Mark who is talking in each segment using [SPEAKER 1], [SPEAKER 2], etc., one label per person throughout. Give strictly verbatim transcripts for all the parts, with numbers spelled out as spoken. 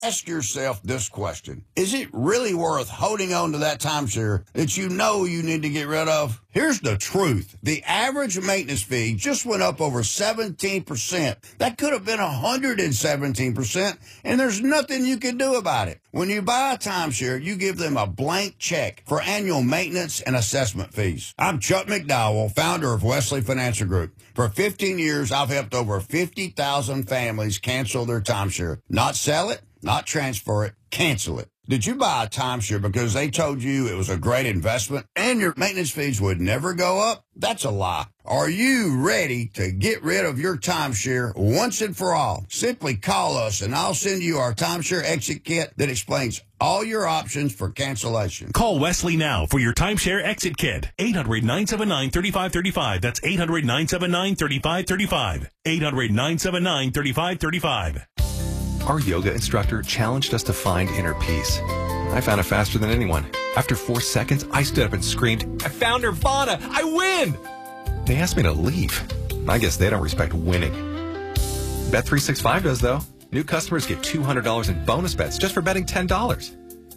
[SPEAKER 1] Ask yourself this question. Is it really worth holding on to that timeshare that you know you need to get rid of? Here's the truth. The average maintenance fee just went up over seventeen percent. That could have been one hundred seventeen percent, and there's nothing you can do about it. When you buy a timeshare, you give them a blank check for annual maintenance and assessment fees. I'm Chuck McDowell, founder of Wesley Financial Group. For fifteen years, I've helped over fifty thousand families cancel their timeshare. Not sell it, not transfer it, cancel it. Did you buy a timeshare because they told you it was a great investment and your maintenance fees would never go up? That's a lie. Are you ready to get rid of your timeshare once and for all? Simply call us and I'll send you our timeshare exit kit that explains all your options for cancellation.
[SPEAKER 2] Call Wesley now for your timeshare exit kit. eight hundred, nine seven nine, three five three five. That's eight hundred, nine seven nine, three five three five. eight hundred, nine seven nine, three five three five.
[SPEAKER 3] Our yoga instructor challenged us to find inner peace. I found it faster than anyone. After four seconds, I stood up and screamed, "I found Nirvana! I win!" They asked me to leave. I guess they don't respect winning. Bet three sixty-five does, though. New customers get two hundred dollars in bonus bets just for betting ten dollars.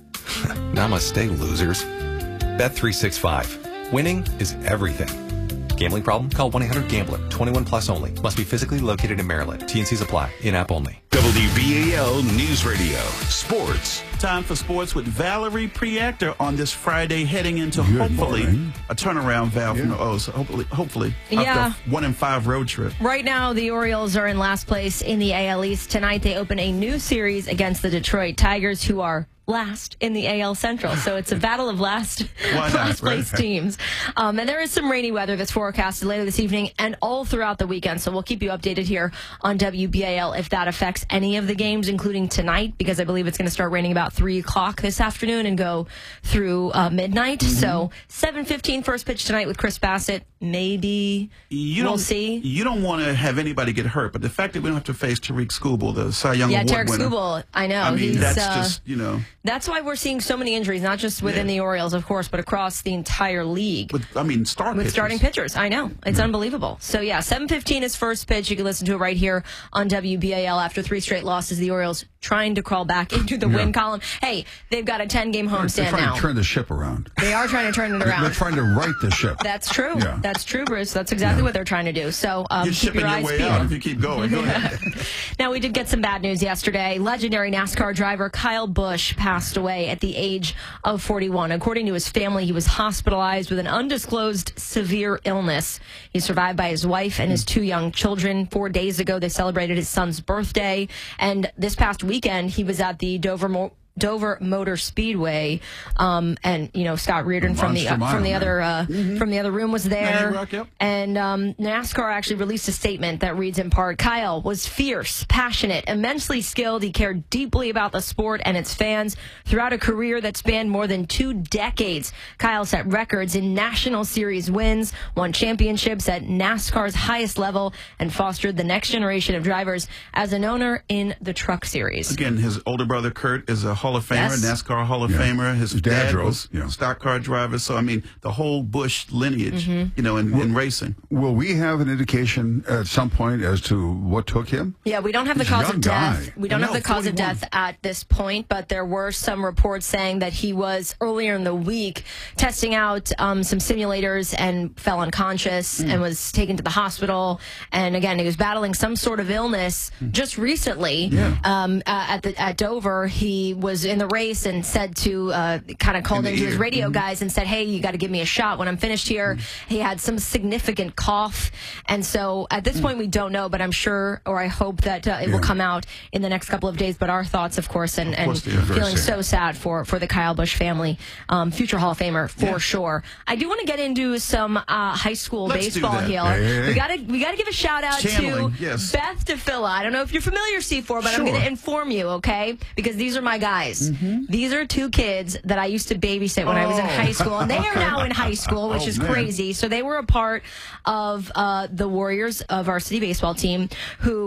[SPEAKER 3] Namaste, losers. Bet three sixty-five. Winning is everything. Gambling problem? Call one eight hundred gambler. twenty-one plus only. Must be physically located in Maryland. T and Cs apply. In-app only.
[SPEAKER 4] W B A L News Radio. Sports.
[SPEAKER 5] Time for sports with Valerie Priactor on this Friday, heading into
[SPEAKER 6] Good
[SPEAKER 5] hopefully
[SPEAKER 6] morning.
[SPEAKER 5] a turnaround, Val, from
[SPEAKER 6] Yeah.
[SPEAKER 5] the O's. Hopefully, hopefully
[SPEAKER 7] Yeah.
[SPEAKER 5] after a one and five road trip.
[SPEAKER 7] Right now, the Orioles are in last place in the A L East. Tonight, they open a new series against the Detroit Tigers, who are last in the A L Central. So it's a battle of last,
[SPEAKER 5] Why not,
[SPEAKER 7] last place
[SPEAKER 5] right?
[SPEAKER 7] teams. Um, and there is some rainy weather that's forecasted later this evening and all throughout the weekend. So we'll keep you updated here on W B A L if that affects any of the games, including tonight, because I believe it's going to start raining about three o'clock this afternoon and go through uh, midnight.
[SPEAKER 5] Mm-hmm.
[SPEAKER 7] So seven fifteen first pitch tonight with Chris Bassett. Maybe
[SPEAKER 5] You
[SPEAKER 7] we'll
[SPEAKER 5] don't
[SPEAKER 7] see.
[SPEAKER 5] You don't want to have anybody get hurt, but the fact that we don't have to face Tariq Skubal, the Cy Young
[SPEAKER 7] Yeah,
[SPEAKER 5] Award
[SPEAKER 7] Tarek
[SPEAKER 5] winner.
[SPEAKER 7] Skubal, I know.
[SPEAKER 5] I mean,
[SPEAKER 7] he's,
[SPEAKER 5] that's
[SPEAKER 7] uh,
[SPEAKER 5] just, you know.
[SPEAKER 7] That's why we're seeing so many injuries, not just within
[SPEAKER 5] Yeah.
[SPEAKER 7] the Orioles, of course, but across the entire league.
[SPEAKER 5] With, I mean, star
[SPEAKER 7] With
[SPEAKER 5] pitchers.
[SPEAKER 7] starting pitchers. I know. It's unbelievable. So, yeah, seven fifteen is first pitch. You can listen to it right here on W B A L. After three straight losses, the Orioles trying to crawl back into the
[SPEAKER 6] Yeah.
[SPEAKER 7] win column. Hey, they've got a ten-game
[SPEAKER 6] They're
[SPEAKER 7] homestand
[SPEAKER 6] trying
[SPEAKER 7] now.
[SPEAKER 6] to turn the ship around.
[SPEAKER 7] They are trying to turn it
[SPEAKER 6] They're
[SPEAKER 7] around.
[SPEAKER 6] trying to right the ship.
[SPEAKER 7] That's true.
[SPEAKER 6] Yeah.
[SPEAKER 7] That's true, Bruce. That's exactly
[SPEAKER 6] Yeah.
[SPEAKER 7] what they're trying to do. So um,
[SPEAKER 5] You're
[SPEAKER 7] keep
[SPEAKER 5] shipping
[SPEAKER 7] your
[SPEAKER 5] your
[SPEAKER 7] eyes
[SPEAKER 5] way
[SPEAKER 7] peeled.
[SPEAKER 5] out if you keep going. Go ahead.
[SPEAKER 7] Now, we did get some bad news yesterday. Legendary NASCAR driver Kyle Busch passed away at the age of forty-one. According to his family, he was hospitalized with an undisclosed severe illness. He's survived by his wife and his two young children. Four days ago, they celebrated his son's birthday. And this past weekend, he was at the Dover Mo- Dover Motor Speedway, um, and you know Scott Reardon from the uh,
[SPEAKER 6] Monster
[SPEAKER 7] from the
[SPEAKER 6] Mile,
[SPEAKER 7] other uh, from the other room was there,
[SPEAKER 5] Rock, yep.
[SPEAKER 7] and um, NASCAR actually released a statement that reads in part: Kyle was fierce, passionate, immensely skilled. He cared deeply about the sport and its fans throughout a career that spanned more than two decades. Kyle set records in National Series wins, won championships at NASCAR's highest level, and fostered the next generation of drivers as an owner in the Truck Series.
[SPEAKER 5] Again, his older brother Kurt is a Hall of Famer,
[SPEAKER 7] Yes.
[SPEAKER 5] NASCAR Hall of
[SPEAKER 6] Yeah.
[SPEAKER 5] Famer. His,
[SPEAKER 6] His dad
[SPEAKER 5] dad,
[SPEAKER 6] drove,
[SPEAKER 5] was
[SPEAKER 6] yeah.
[SPEAKER 5] stock car driver. So, I mean, the whole Busch lineage,
[SPEAKER 7] Mm-hmm.
[SPEAKER 5] you know, in, in racing.
[SPEAKER 6] Will we have an indication at some point as to what took him?
[SPEAKER 7] Yeah, we don't have the
[SPEAKER 6] He's a
[SPEAKER 7] cause
[SPEAKER 6] young
[SPEAKER 7] of death.
[SPEAKER 6] guy.
[SPEAKER 7] We don't
[SPEAKER 5] I
[SPEAKER 7] have
[SPEAKER 5] know,
[SPEAKER 7] the cause of
[SPEAKER 5] forty-one.
[SPEAKER 7] death at this point, but there were some reports saying that he was earlier in the week testing out um, some simulators and fell unconscious
[SPEAKER 5] Hmm.
[SPEAKER 7] and was taken to the hospital. And again, he was battling some sort of illness just recently.
[SPEAKER 5] Yeah.
[SPEAKER 7] Um, uh, at the at Dover, he was in the race and said to uh, kind of called
[SPEAKER 5] In the
[SPEAKER 7] into his
[SPEAKER 5] ear.
[SPEAKER 7] radio guys and said, "Hey, you got to give me a shot when I'm finished here." He had some significant cough, and so at this point we don't know, but I'm sure, or I hope that uh, it will
[SPEAKER 6] Yeah.
[SPEAKER 7] come out in the next couple of days. But our thoughts, of course, and, and
[SPEAKER 5] course they are.
[SPEAKER 6] Very
[SPEAKER 7] feeling
[SPEAKER 6] sad.
[SPEAKER 7] so sad for for the Kyle Busch family, um, future Hall of Famer for
[SPEAKER 5] Yeah.
[SPEAKER 7] sure. I do want to get into some uh, high school
[SPEAKER 5] Let's do
[SPEAKER 7] baseball
[SPEAKER 5] that.
[SPEAKER 7] here.
[SPEAKER 6] Hey, hey, hey.
[SPEAKER 7] We got to we got to give a shout out
[SPEAKER 5] Channeling,
[SPEAKER 7] to
[SPEAKER 5] yes.
[SPEAKER 7] Beth DeFilla. I don't know if you're familiar, C four, but I'm
[SPEAKER 5] Sure.
[SPEAKER 7] going to inform you, okay? Because these are my guys.
[SPEAKER 5] Mm-hmm.
[SPEAKER 7] These are two kids that I used to babysit when I was in
[SPEAKER 5] Oh.
[SPEAKER 7] high school, and they are now in high school, which
[SPEAKER 6] Oh,
[SPEAKER 7] is
[SPEAKER 6] man.
[SPEAKER 7] crazy. So they were a part of uh, the Warriors of our city baseball team who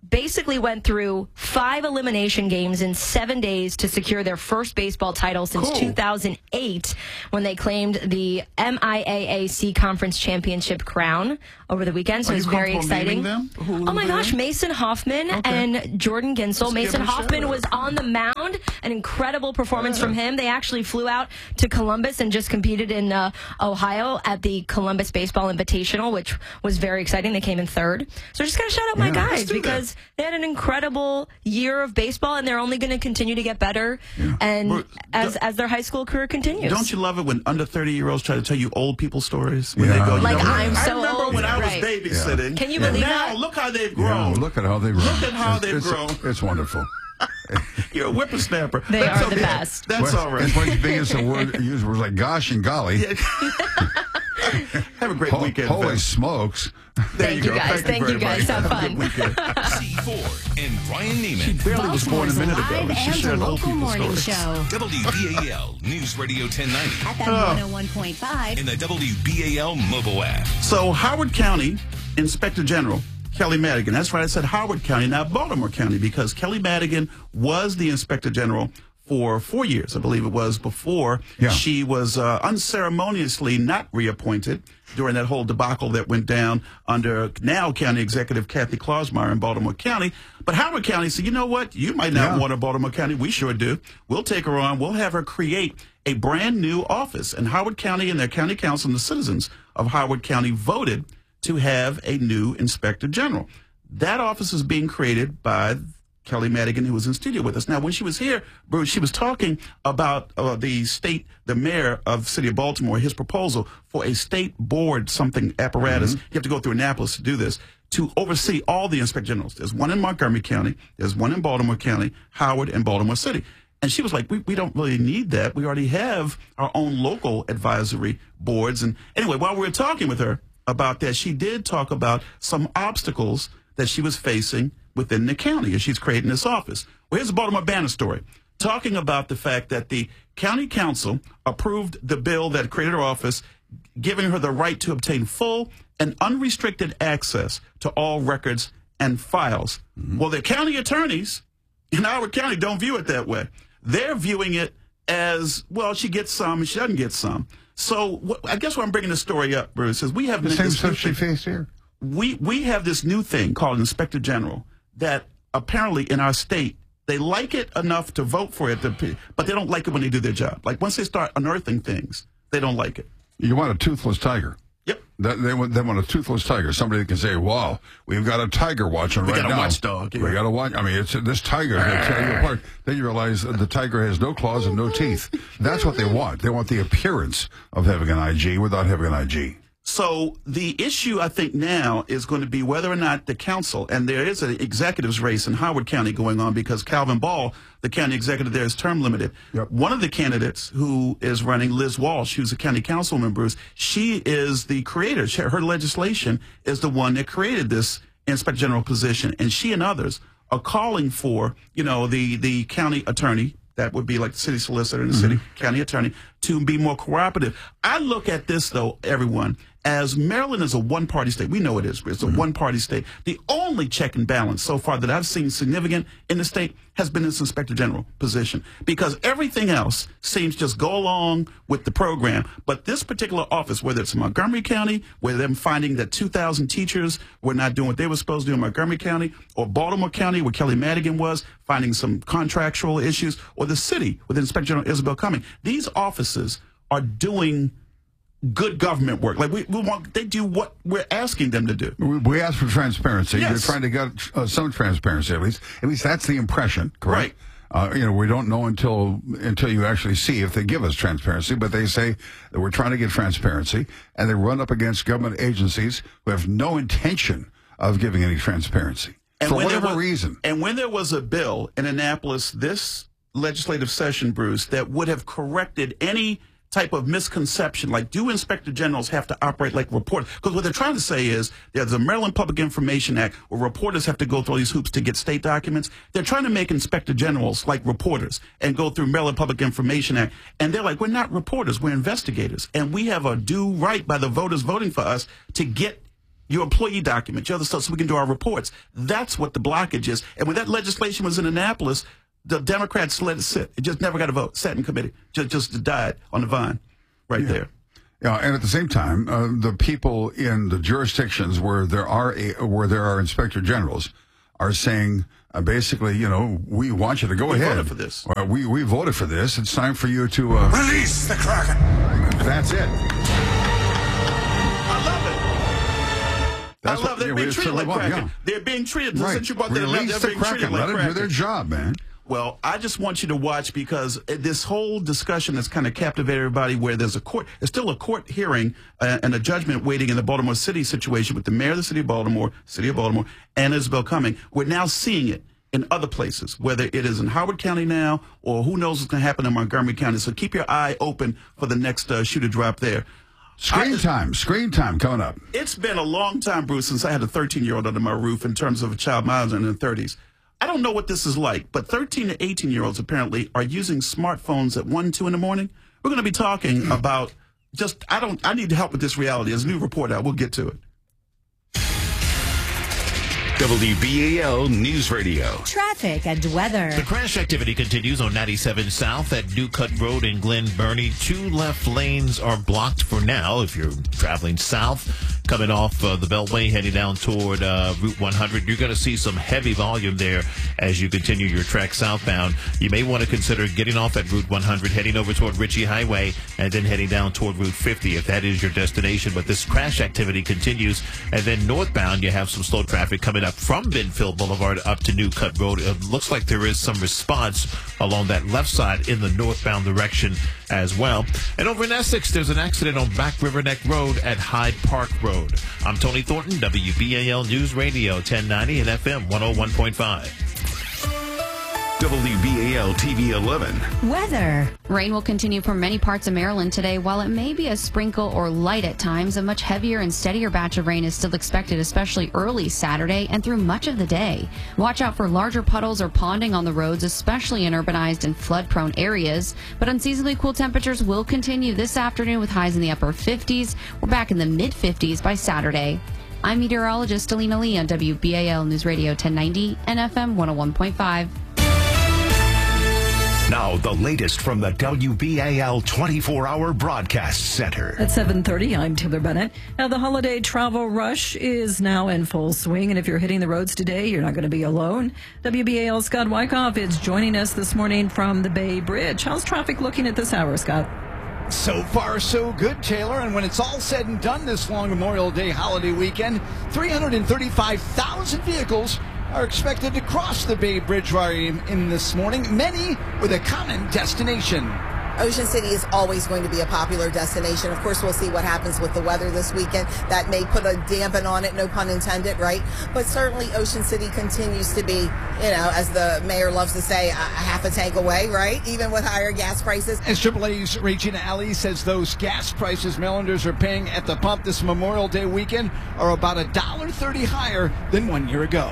[SPEAKER 7] basically went through five elimination games in seven days to secure their first baseball title since
[SPEAKER 5] Cool.
[SPEAKER 7] two thousand eight, when they claimed the M I A A C Conference Championship crown over the weekend. So
[SPEAKER 5] Are
[SPEAKER 7] it was
[SPEAKER 5] you
[SPEAKER 7] very
[SPEAKER 5] comfortable
[SPEAKER 7] exciting.
[SPEAKER 5] naming them? Who
[SPEAKER 7] Oh my
[SPEAKER 5] they
[SPEAKER 7] gosh,
[SPEAKER 5] are?
[SPEAKER 7] Mason Hoffman
[SPEAKER 5] Okay.
[SPEAKER 7] and Jordan Ginsel.
[SPEAKER 5] Let's
[SPEAKER 7] Mason
[SPEAKER 5] give him a
[SPEAKER 7] Hoffman
[SPEAKER 5] shout-out.
[SPEAKER 7] was on the mound. An incredible performance from him. They actually flew out to Columbus and just competed in uh, Ohio at the Columbus Baseball Invitational, which was very exciting. They came in third. So just got to shout out my
[SPEAKER 6] Yeah,
[SPEAKER 7] guys
[SPEAKER 5] let's do that.
[SPEAKER 7] because they had an incredible year of baseball, and they're only going to continue to get better and
[SPEAKER 5] But
[SPEAKER 7] as
[SPEAKER 5] don't-
[SPEAKER 7] as their high school career continues.
[SPEAKER 5] Don't you love it when under thirty-year-olds try to tell you old people stories? When
[SPEAKER 6] Yeah.
[SPEAKER 5] they go, you
[SPEAKER 7] Like,
[SPEAKER 5] know,
[SPEAKER 7] I'm
[SPEAKER 5] I
[SPEAKER 7] so
[SPEAKER 5] remember
[SPEAKER 7] old.
[SPEAKER 5] when I was
[SPEAKER 7] Right.
[SPEAKER 5] babysitting.
[SPEAKER 7] Can you
[SPEAKER 5] and
[SPEAKER 7] believe
[SPEAKER 5] now,
[SPEAKER 7] that?
[SPEAKER 5] look how they've
[SPEAKER 6] Yeah,
[SPEAKER 5] grown.
[SPEAKER 6] look at how they've grown.
[SPEAKER 5] Look at how
[SPEAKER 6] It's-
[SPEAKER 5] they've
[SPEAKER 6] it's,
[SPEAKER 5] grown.
[SPEAKER 6] It's wonderful.
[SPEAKER 5] You're a whippersnapper.
[SPEAKER 7] They
[SPEAKER 5] That's
[SPEAKER 7] are the
[SPEAKER 5] okay.
[SPEAKER 7] best.
[SPEAKER 5] That's
[SPEAKER 6] Well,
[SPEAKER 5] all right.
[SPEAKER 6] And what's biggest the word use words like gosh and golly.
[SPEAKER 5] Have a great
[SPEAKER 6] Ho-
[SPEAKER 5] weekend.
[SPEAKER 6] Holy
[SPEAKER 5] Vince.
[SPEAKER 6] smokes.
[SPEAKER 5] There
[SPEAKER 7] Thank you
[SPEAKER 5] go.
[SPEAKER 7] guys. Thank you
[SPEAKER 5] very
[SPEAKER 7] guys.
[SPEAKER 5] much.
[SPEAKER 7] Have
[SPEAKER 5] a good
[SPEAKER 7] fun.
[SPEAKER 5] weekend.
[SPEAKER 4] C Ford and Ryan Neiman.
[SPEAKER 5] Barely was born a
[SPEAKER 8] Baltimore's
[SPEAKER 5] minute ago.
[SPEAKER 8] live
[SPEAKER 5] and She
[SPEAKER 8] and
[SPEAKER 5] shared
[SPEAKER 8] the
[SPEAKER 5] old
[SPEAKER 8] local
[SPEAKER 5] people
[SPEAKER 8] morning
[SPEAKER 5] stories.
[SPEAKER 8] show.
[SPEAKER 4] W B A L News Radio ten ninety
[SPEAKER 8] F M one oh one point five.
[SPEAKER 4] and the W B A L mobile app.
[SPEAKER 5] So Howard County Inspector General Kelly Madigan. That's right. I said Howard County, not Baltimore County, because Kelly Madigan was the Inspector General for four years, I believe it was, before
[SPEAKER 6] Yeah.
[SPEAKER 5] she was uh, unceremoniously not reappointed during that whole debacle that went down under now County Executive Kathy Klausmeyer in Baltimore County. But Howard County said, you know what? You might not
[SPEAKER 6] Yeah.
[SPEAKER 5] want a Baltimore County. We sure do. We'll take her on. We'll have her create a brand new office. And Howard County and their county council and the citizens of Howard County voted to have a new Inspector General. That office is being created by Kelly Madigan, who was in studio with us. Now, when she was here, Bruce, she was talking about uh, the state, the mayor of the city of Baltimore, his proposal for a state board something apparatus. You have to go through Annapolis to do this, to oversee all the inspector generals. There's one in Montgomery County, there's one in Baltimore County, Howard, and Baltimore City. And she was like, we, we don't really need that. We already have our own local advisory boards. And anyway, while we were talking with her about that, she did talk about some obstacles that she was facing within the county as she's creating this office. Well, here's the Baltimore Banner story, talking about the fact that the county council approved the bill that created her office, giving her the right to obtain full and unrestricted access to all records and files. Mm-hmm. Well, the county attorneys in Howard County don't view it that way. They're viewing it as, well, she gets some and she doesn't get some. So wh- I guess why I'm bringing this story up, Bruce, is we have
[SPEAKER 6] The
[SPEAKER 5] this
[SPEAKER 6] same
[SPEAKER 5] new
[SPEAKER 6] stuff she
[SPEAKER 5] thing-
[SPEAKER 6] faced here.
[SPEAKER 5] we we have this new thing called Inspector General that apparently in our state they like it enough to vote for it, to, but they don't like it when they do their job. Like once they start unearthing things, they don't like it.
[SPEAKER 6] You want a toothless tiger.
[SPEAKER 5] Yep.
[SPEAKER 6] That, they, want, they want a toothless tiger. Somebody that can say, wow, we've got a tiger watching
[SPEAKER 5] We
[SPEAKER 6] right
[SPEAKER 5] got a
[SPEAKER 6] now.
[SPEAKER 5] watchdog, yeah.
[SPEAKER 6] We got a watch. I mean, it's this tiger is going to tear you apart. Then you realize that the tiger has no claws and no teeth. That's what they want. They want the appearance of having an I G without having an I G.
[SPEAKER 5] So the issue, I think, now is going to be whether or not the council, and there is an executives race in Howard County going on because Calvin Ball, the county executive there, is term limited.
[SPEAKER 6] Yep.
[SPEAKER 5] One of the candidates who is running, Liz Walsh, who's a county councilwoman, Bruce, she is the creator. She, her legislation is the one that created this inspector general position, and she and others are calling for, you know, the, the county attorney, that would be like the city solicitor and the
[SPEAKER 6] Mm-hmm.
[SPEAKER 5] city county attorney, to be more cooperative. I look at this, though, everyone, as Maryland is a one-party state. We know it is. It's a
[SPEAKER 6] Mm-hmm.
[SPEAKER 5] one-party state. The only check and balance so far that I've seen significant in the state has been this inspector general position, because everything else seems just go along with the program. But this particular office, whether it's in Montgomery County, where them finding that two thousand teachers were not doing what they were supposed to do in Montgomery County, or Baltimore County, where Kelly Madigan was, finding some contractual issues, or the city with Inspector General Isabel Cumming, these offices are doing good government work. Like we, we want, they do what we're asking them to do.
[SPEAKER 6] We, we asked for transparency.
[SPEAKER 5] Yes.
[SPEAKER 6] They're trying to get uh, some transparency, at least. At least that's the impression, correct? Uh, you know, we don't know until until you actually see if they give us transparency, but they say that we're trying to get transparency, and they run up against government agencies who have no intention of giving any transparency for
[SPEAKER 5] when there
[SPEAKER 6] whatever
[SPEAKER 5] was-
[SPEAKER 6] reason.
[SPEAKER 5] And when there was a bill in Annapolis this legislative session, Bruce, that would have corrected any type of misconception, like do inspector generals have to operate like reporters? Because what they're trying to say is there's a Maryland Public Information Act where reporters have to go through all these hoops to get state documents. They're trying to make inspector generals like reporters and go through Maryland Public Information Act. And they're like, we're not reporters, we're investigators. And we have a due right by the voters voting for us to get your employee documents, your other stuff, so we can do our reports. That's what the blockage is. And when that legislation was in Annapolis, the Democrats let it sit. It just never got a vote. Sat in committee. Just, just died on the vine right
[SPEAKER 6] yeah.
[SPEAKER 5] there.
[SPEAKER 6] Yeah, and at the same time, uh, the people in the jurisdictions where there are a, where there are inspector generals are saying uh, basically, you know, we want you to go
[SPEAKER 5] we
[SPEAKER 6] ahead.
[SPEAKER 5] We voted for this.
[SPEAKER 6] Uh, we we voted for this. It's time for you to uh,
[SPEAKER 1] release the Kraken.
[SPEAKER 6] That's it.
[SPEAKER 5] I love it.
[SPEAKER 6] That's
[SPEAKER 5] I love
[SPEAKER 6] what,
[SPEAKER 5] they're
[SPEAKER 6] yeah,
[SPEAKER 5] being treated like
[SPEAKER 6] want,
[SPEAKER 5] Kraken.
[SPEAKER 6] yeah.
[SPEAKER 5] They're being treated
[SPEAKER 6] Right.
[SPEAKER 5] since you brought that up.
[SPEAKER 6] Release
[SPEAKER 5] They're
[SPEAKER 6] the
[SPEAKER 5] being treated
[SPEAKER 6] Kraken.
[SPEAKER 5] like
[SPEAKER 6] Let them
[SPEAKER 5] Kraken.
[SPEAKER 6] do their job, man.
[SPEAKER 5] Well, I just want you to watch because this whole discussion has kind of captivated everybody where there's a court, there's still a court hearing uh, and a judgment waiting in the Baltimore City situation with the mayor of the city of Baltimore, city of Baltimore, and Isabel Cumming. We're now seeing it in other places, whether it is in Howard County now or who knows what's going to happen in Montgomery County. So keep your eye open for the next uh, shoe to drop there.
[SPEAKER 6] Screen
[SPEAKER 5] I,
[SPEAKER 6] time, screen time coming up.
[SPEAKER 5] It's been a long time, Bruce, since I had a thirteen-year-old under my roof in terms of a child my in their thirties. I don't know what this is like, but thirteen to eighteen-year-olds apparently are using smartphones at one, two in the morning. We're going to be talking about just, I don't, I need help with this reality. There's a new report out. We'll get to it.
[SPEAKER 4] W B A L News Radio.
[SPEAKER 8] Traffic and weather.
[SPEAKER 9] The crash activity continues on ninety-seven South at New Cut Road in Glen Burnie. Two left lanes are blocked for now if you're traveling south. Coming off uh, the Beltway, heading down toward uh, Route one hundred. You're going to see some heavy volume there as you continue your trek southbound. You may want to consider getting off at Route one hundred, heading over toward Ritchie Highway, and then heading down toward Route fifty if that is your destination. But this crash activity continues. And then northbound, you have some slow traffic coming up from Benfield Boulevard up to New Cut Road. It looks like there is some response along that left side in the northbound direction as well. And over in Essex, there's an accident on Back River Neck Road at Hyde Park Road. I'm Tony Thornton, W B A L News Radio, ten ninety and F M one oh one point five.
[SPEAKER 4] W B A L T V eleven.
[SPEAKER 8] Weather.
[SPEAKER 10] Rain will continue for many parts of Maryland today. While it may be a sprinkle or light at times, a much heavier and steadier batch of rain is still expected, especially early Saturday and through much of the day. Watch out for larger puddles or ponding on the roads, especially in urbanized and flood-prone areas. But unseasonably cool temperatures will continue this afternoon with highs in the upper fifties. We're back in the mid-fifties by Saturday. I'm meteorologist Alina Lee on W B A L News Radio ten ninety and F M one oh one point five.
[SPEAKER 4] Now, the latest from the W B A L twenty-four hour Broadcast Center.
[SPEAKER 11] At seven thirty, I'm Taylor Bennett. Now, the holiday travel rush is now in full swing, and if you're hitting the roads today, you're not going to be alone. W B A L's Scott Wyckoff is joining us this morning from the Bay Bridge. How's traffic looking at this hour, Scott?
[SPEAKER 12] So far, so good, Taylor. And when it's all said and done this long Memorial Day holiday weekend, three hundred thirty-five thousand vehicles are expected to cross the Bay Bridge in this morning, many with a common destination.
[SPEAKER 13] Ocean City is always going to be a popular destination. Of course, we'll see what happens with the weather this weekend. That may put a dampen on it, no pun intended, right? But certainly Ocean City continues to be, you know, as the mayor loves to say, a half a tank away, right? Even with higher gas prices.
[SPEAKER 12] As triple A's Regina Alley says, those gas prices Marylanders are paying at the pump this Memorial Day weekend are about one dollar thirty higher than one year ago.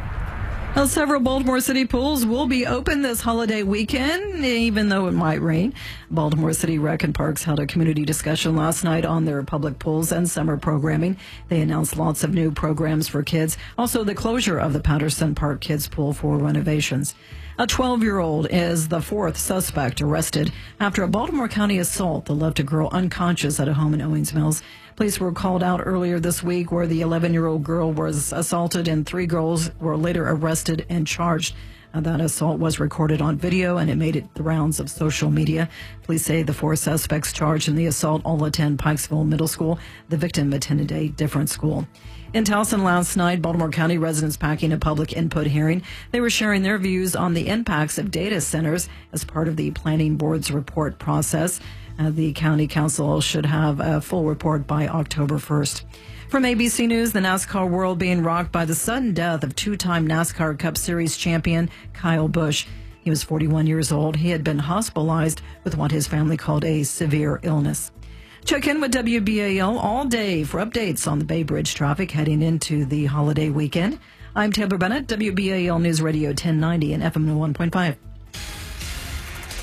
[SPEAKER 11] Well, several Baltimore City pools will be open this holiday weekend, even though it might rain. Baltimore City Rec and Parks held a community discussion last night on their public pools and summer programming. They announced lots of new programs for kids. Also, the closure of the Patterson Park Kids Pool for renovations. A twelve-year-old is the fourth suspect arrested after a Baltimore County assault that left a girl unconscious at a home in Owings Mills. Police were called out earlier this week where the eleven-year-old girl was assaulted and three girls were later arrested and charged. Uh, that assault was recorded on video and it made it the rounds of social media. Police say the four suspects charged in the assault all attend Pikesville Middle School. The victim attended a different school. In Towson last night, Baltimore County residents packing a public input hearing. They were sharing their views on the impacts of data centers as part of the planning board's report process. Uh, the county council should have a full report by October first. From A B C News, the NASCAR world being rocked by the sudden death of two-time NASCAR Cup Series champion Kyle Busch. He was forty-one years old. He had been hospitalized with what his family called a severe illness. Check in with W B A L all day for updates on the Bay Bridge traffic heading into the holiday weekend. I'm Taylor Bennett, W B A L News Radio ten ninety and F M one oh one point five.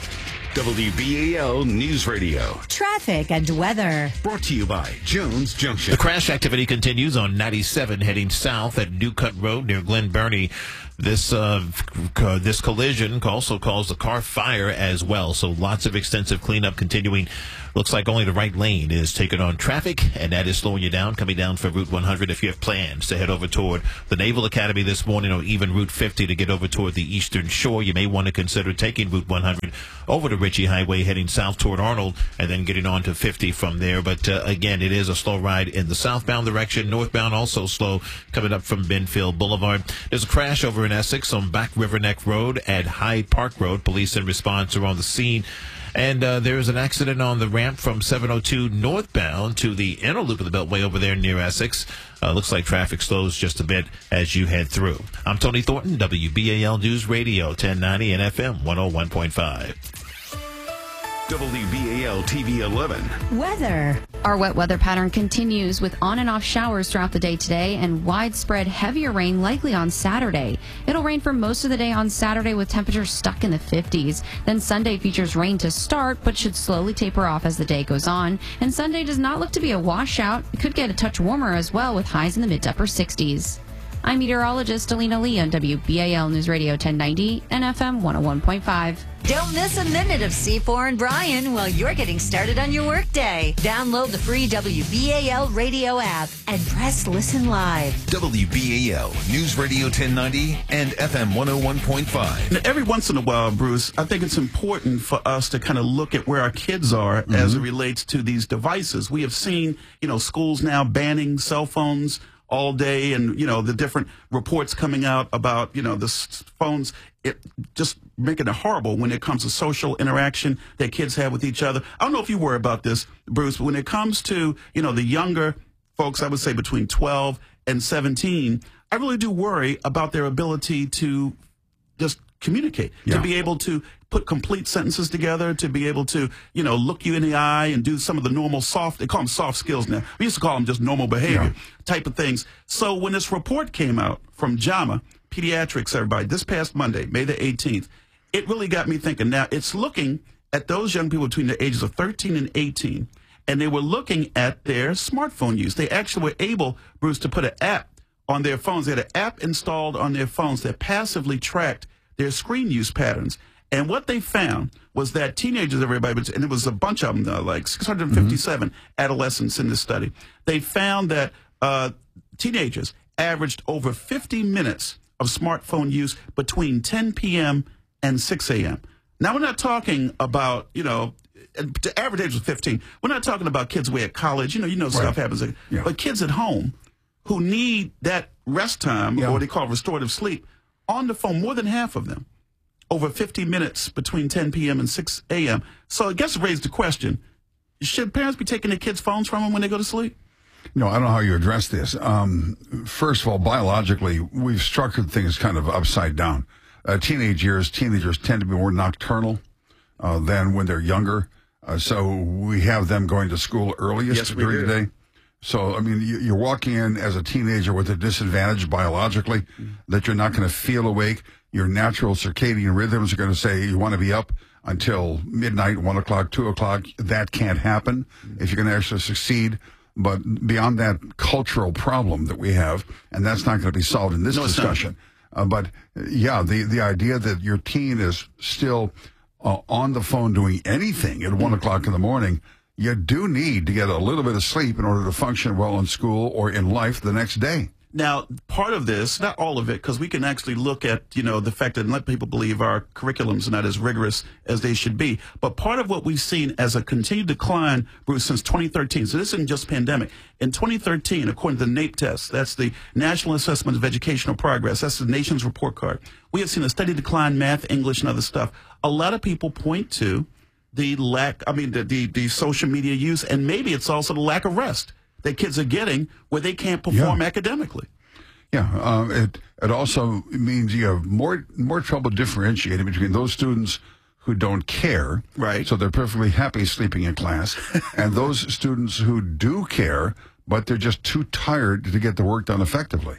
[SPEAKER 4] W B A L News Radio.
[SPEAKER 8] Traffic and weather.
[SPEAKER 4] Brought to you by Jones Junction.
[SPEAKER 9] The crash activity continues on ninety-seven heading south at New Cut Road near Glen Burnie. This uh, c- this collision also caused a car fire as well. So lots of extensive cleanup continuing. Looks like only the right lane is taking on traffic, and that is slowing you down coming down for Route one hundred if you have plans to head over toward the Naval Academy this morning, or even Route fifty to get over toward the Eastern Shore. You may want to consider taking Route one hundred over to Ritchie Highway heading south toward Arnold and then getting on to fifty from there. But uh, again, it is a slow ride in the southbound direction. Northbound also slow coming up from Benfield Boulevard. There's a crash over in Essex on Back River Neck Road at Hyde Park Road. Police and response are on the scene. And uh, there is an accident on the ramp from seven oh two northbound to the inner loop of the Beltway over there near Essex. Uh, looks like traffic slows just a bit as you head through. I'm Tony Thornton, W B A L News Radio, ten ninety and F M one oh one point five.
[SPEAKER 4] W B A L T V eleven.
[SPEAKER 8] Weather.
[SPEAKER 10] Our wet weather pattern continues with on and off showers throughout the day today and widespread heavier rain likely on Saturday. It'll rain for most of the day on Saturday with temperatures stuck in the fifties. Then Sunday features rain to start but should slowly taper off as the day goes on. And Sunday does not look to be a washout. It could get a touch warmer as well with highs in the mid to upper sixties. I'm meteorologist Alina Lee on W B A L News Radio ten ninety and F M one oh one point five.
[SPEAKER 14] Don't miss a minute of C four and Brian while you're getting started on your workday. Download the free W B A L radio app and press listen live.
[SPEAKER 4] W B A L News Radio ten ninety and F M one oh one point five.
[SPEAKER 5] Now, every once in a while, Bruce, I think it's important for us to kind of look at where our kids are mm-hmm. as it relates to these devices. We have seen, you know, schools now banning cell phones all day, and you know the different reports coming out about you know the s- phones, it just making it horrible when it comes to social interaction that kids have with each other. I don't know if you worry about this, Bruce, but when it comes to you know the younger folks, I would say between twelve and seventeen, I really do worry about their ability to just communicate, yeah. to be able to put complete sentences together, to be able to, you know, look you in the eye and do some of the normal soft, they call them soft skills now. We used to call them just normal behavior yeah. type of things. So when this report came out from JAMA Pediatrics, everybody, this past Monday, May the eighteenth, it really got me thinking. Now, it's looking at those young people between the ages of thirteen and eighteen, and they were looking at their smartphone use. They actually were able, Bruce, to put an app on their phones. They had an app installed on their phones that passively tracked their screen use patterns. And what they found was that teenagers, everybody, and it was a bunch of them, uh, like six hundred fifty-seven mm-hmm. adolescents in this study, they found that uh, teenagers averaged over fifty minutes of smartphone use between ten p.m. and six a.m. Now, we're not talking about, you know, the average age was fifteen. We're not talking about kids away at college. You know, you know, right. stuff happens. Yeah. But kids at home who need that rest time, yeah. or what they call restorative sleep, on the phone, more than half of them, over fifty minutes between ten p.m. and six a.m. So I guess it raised the question, should parents be taking their kids' phones from them when they go to sleep?
[SPEAKER 6] No, I don't know how you address this. Um, first of all, biologically, we've structured things kind of upside down. Uh, teenage years, teenagers tend to be more nocturnal uh, than when they're younger. Uh, so we have them going to school earliest
[SPEAKER 5] yes,
[SPEAKER 6] during the day. So, I mean, you're walking in as a teenager with a disadvantage biologically mm-hmm. that you're not going to feel awake. Your natural circadian rhythms are going to say you want to be up until midnight, one o'clock, two o'clock. That can't happen mm-hmm. if you're going to actually succeed. But beyond that cultural problem that we have, and that's not going to be solved in this no, discussion. Uh, but, yeah, the, the idea that your teen is still uh, on the phone doing anything at one o'clock in the morning, you do need to get a little bit of sleep in order to function well in school or in life the next day.
[SPEAKER 5] Now, part of this, not all of it, because we can actually look at, you know, the fact that and let people believe our curriculums are not as rigorous as they should be. But part of what we've seen as a continued decline, Bruce, since twenty thirteen, so this isn't just pandemic. In twenty thirteen, according to the NAEP test, that's the National Assessment of Educational Progress, that's the nation's report card, we have seen a steady decline in math, English, and other stuff. A lot of people point to the lack, I mean, the, the, the social media use, and maybe it's also the lack of rest that kids are getting where they can't perform
[SPEAKER 6] yeah.
[SPEAKER 5] academically.
[SPEAKER 6] Yeah, um, it it also means you have more more trouble differentiating between those students who don't care,
[SPEAKER 5] right?
[SPEAKER 6] So they're perfectly happy sleeping in class, and those students who do care, but they're just too tired to get the work done effectively.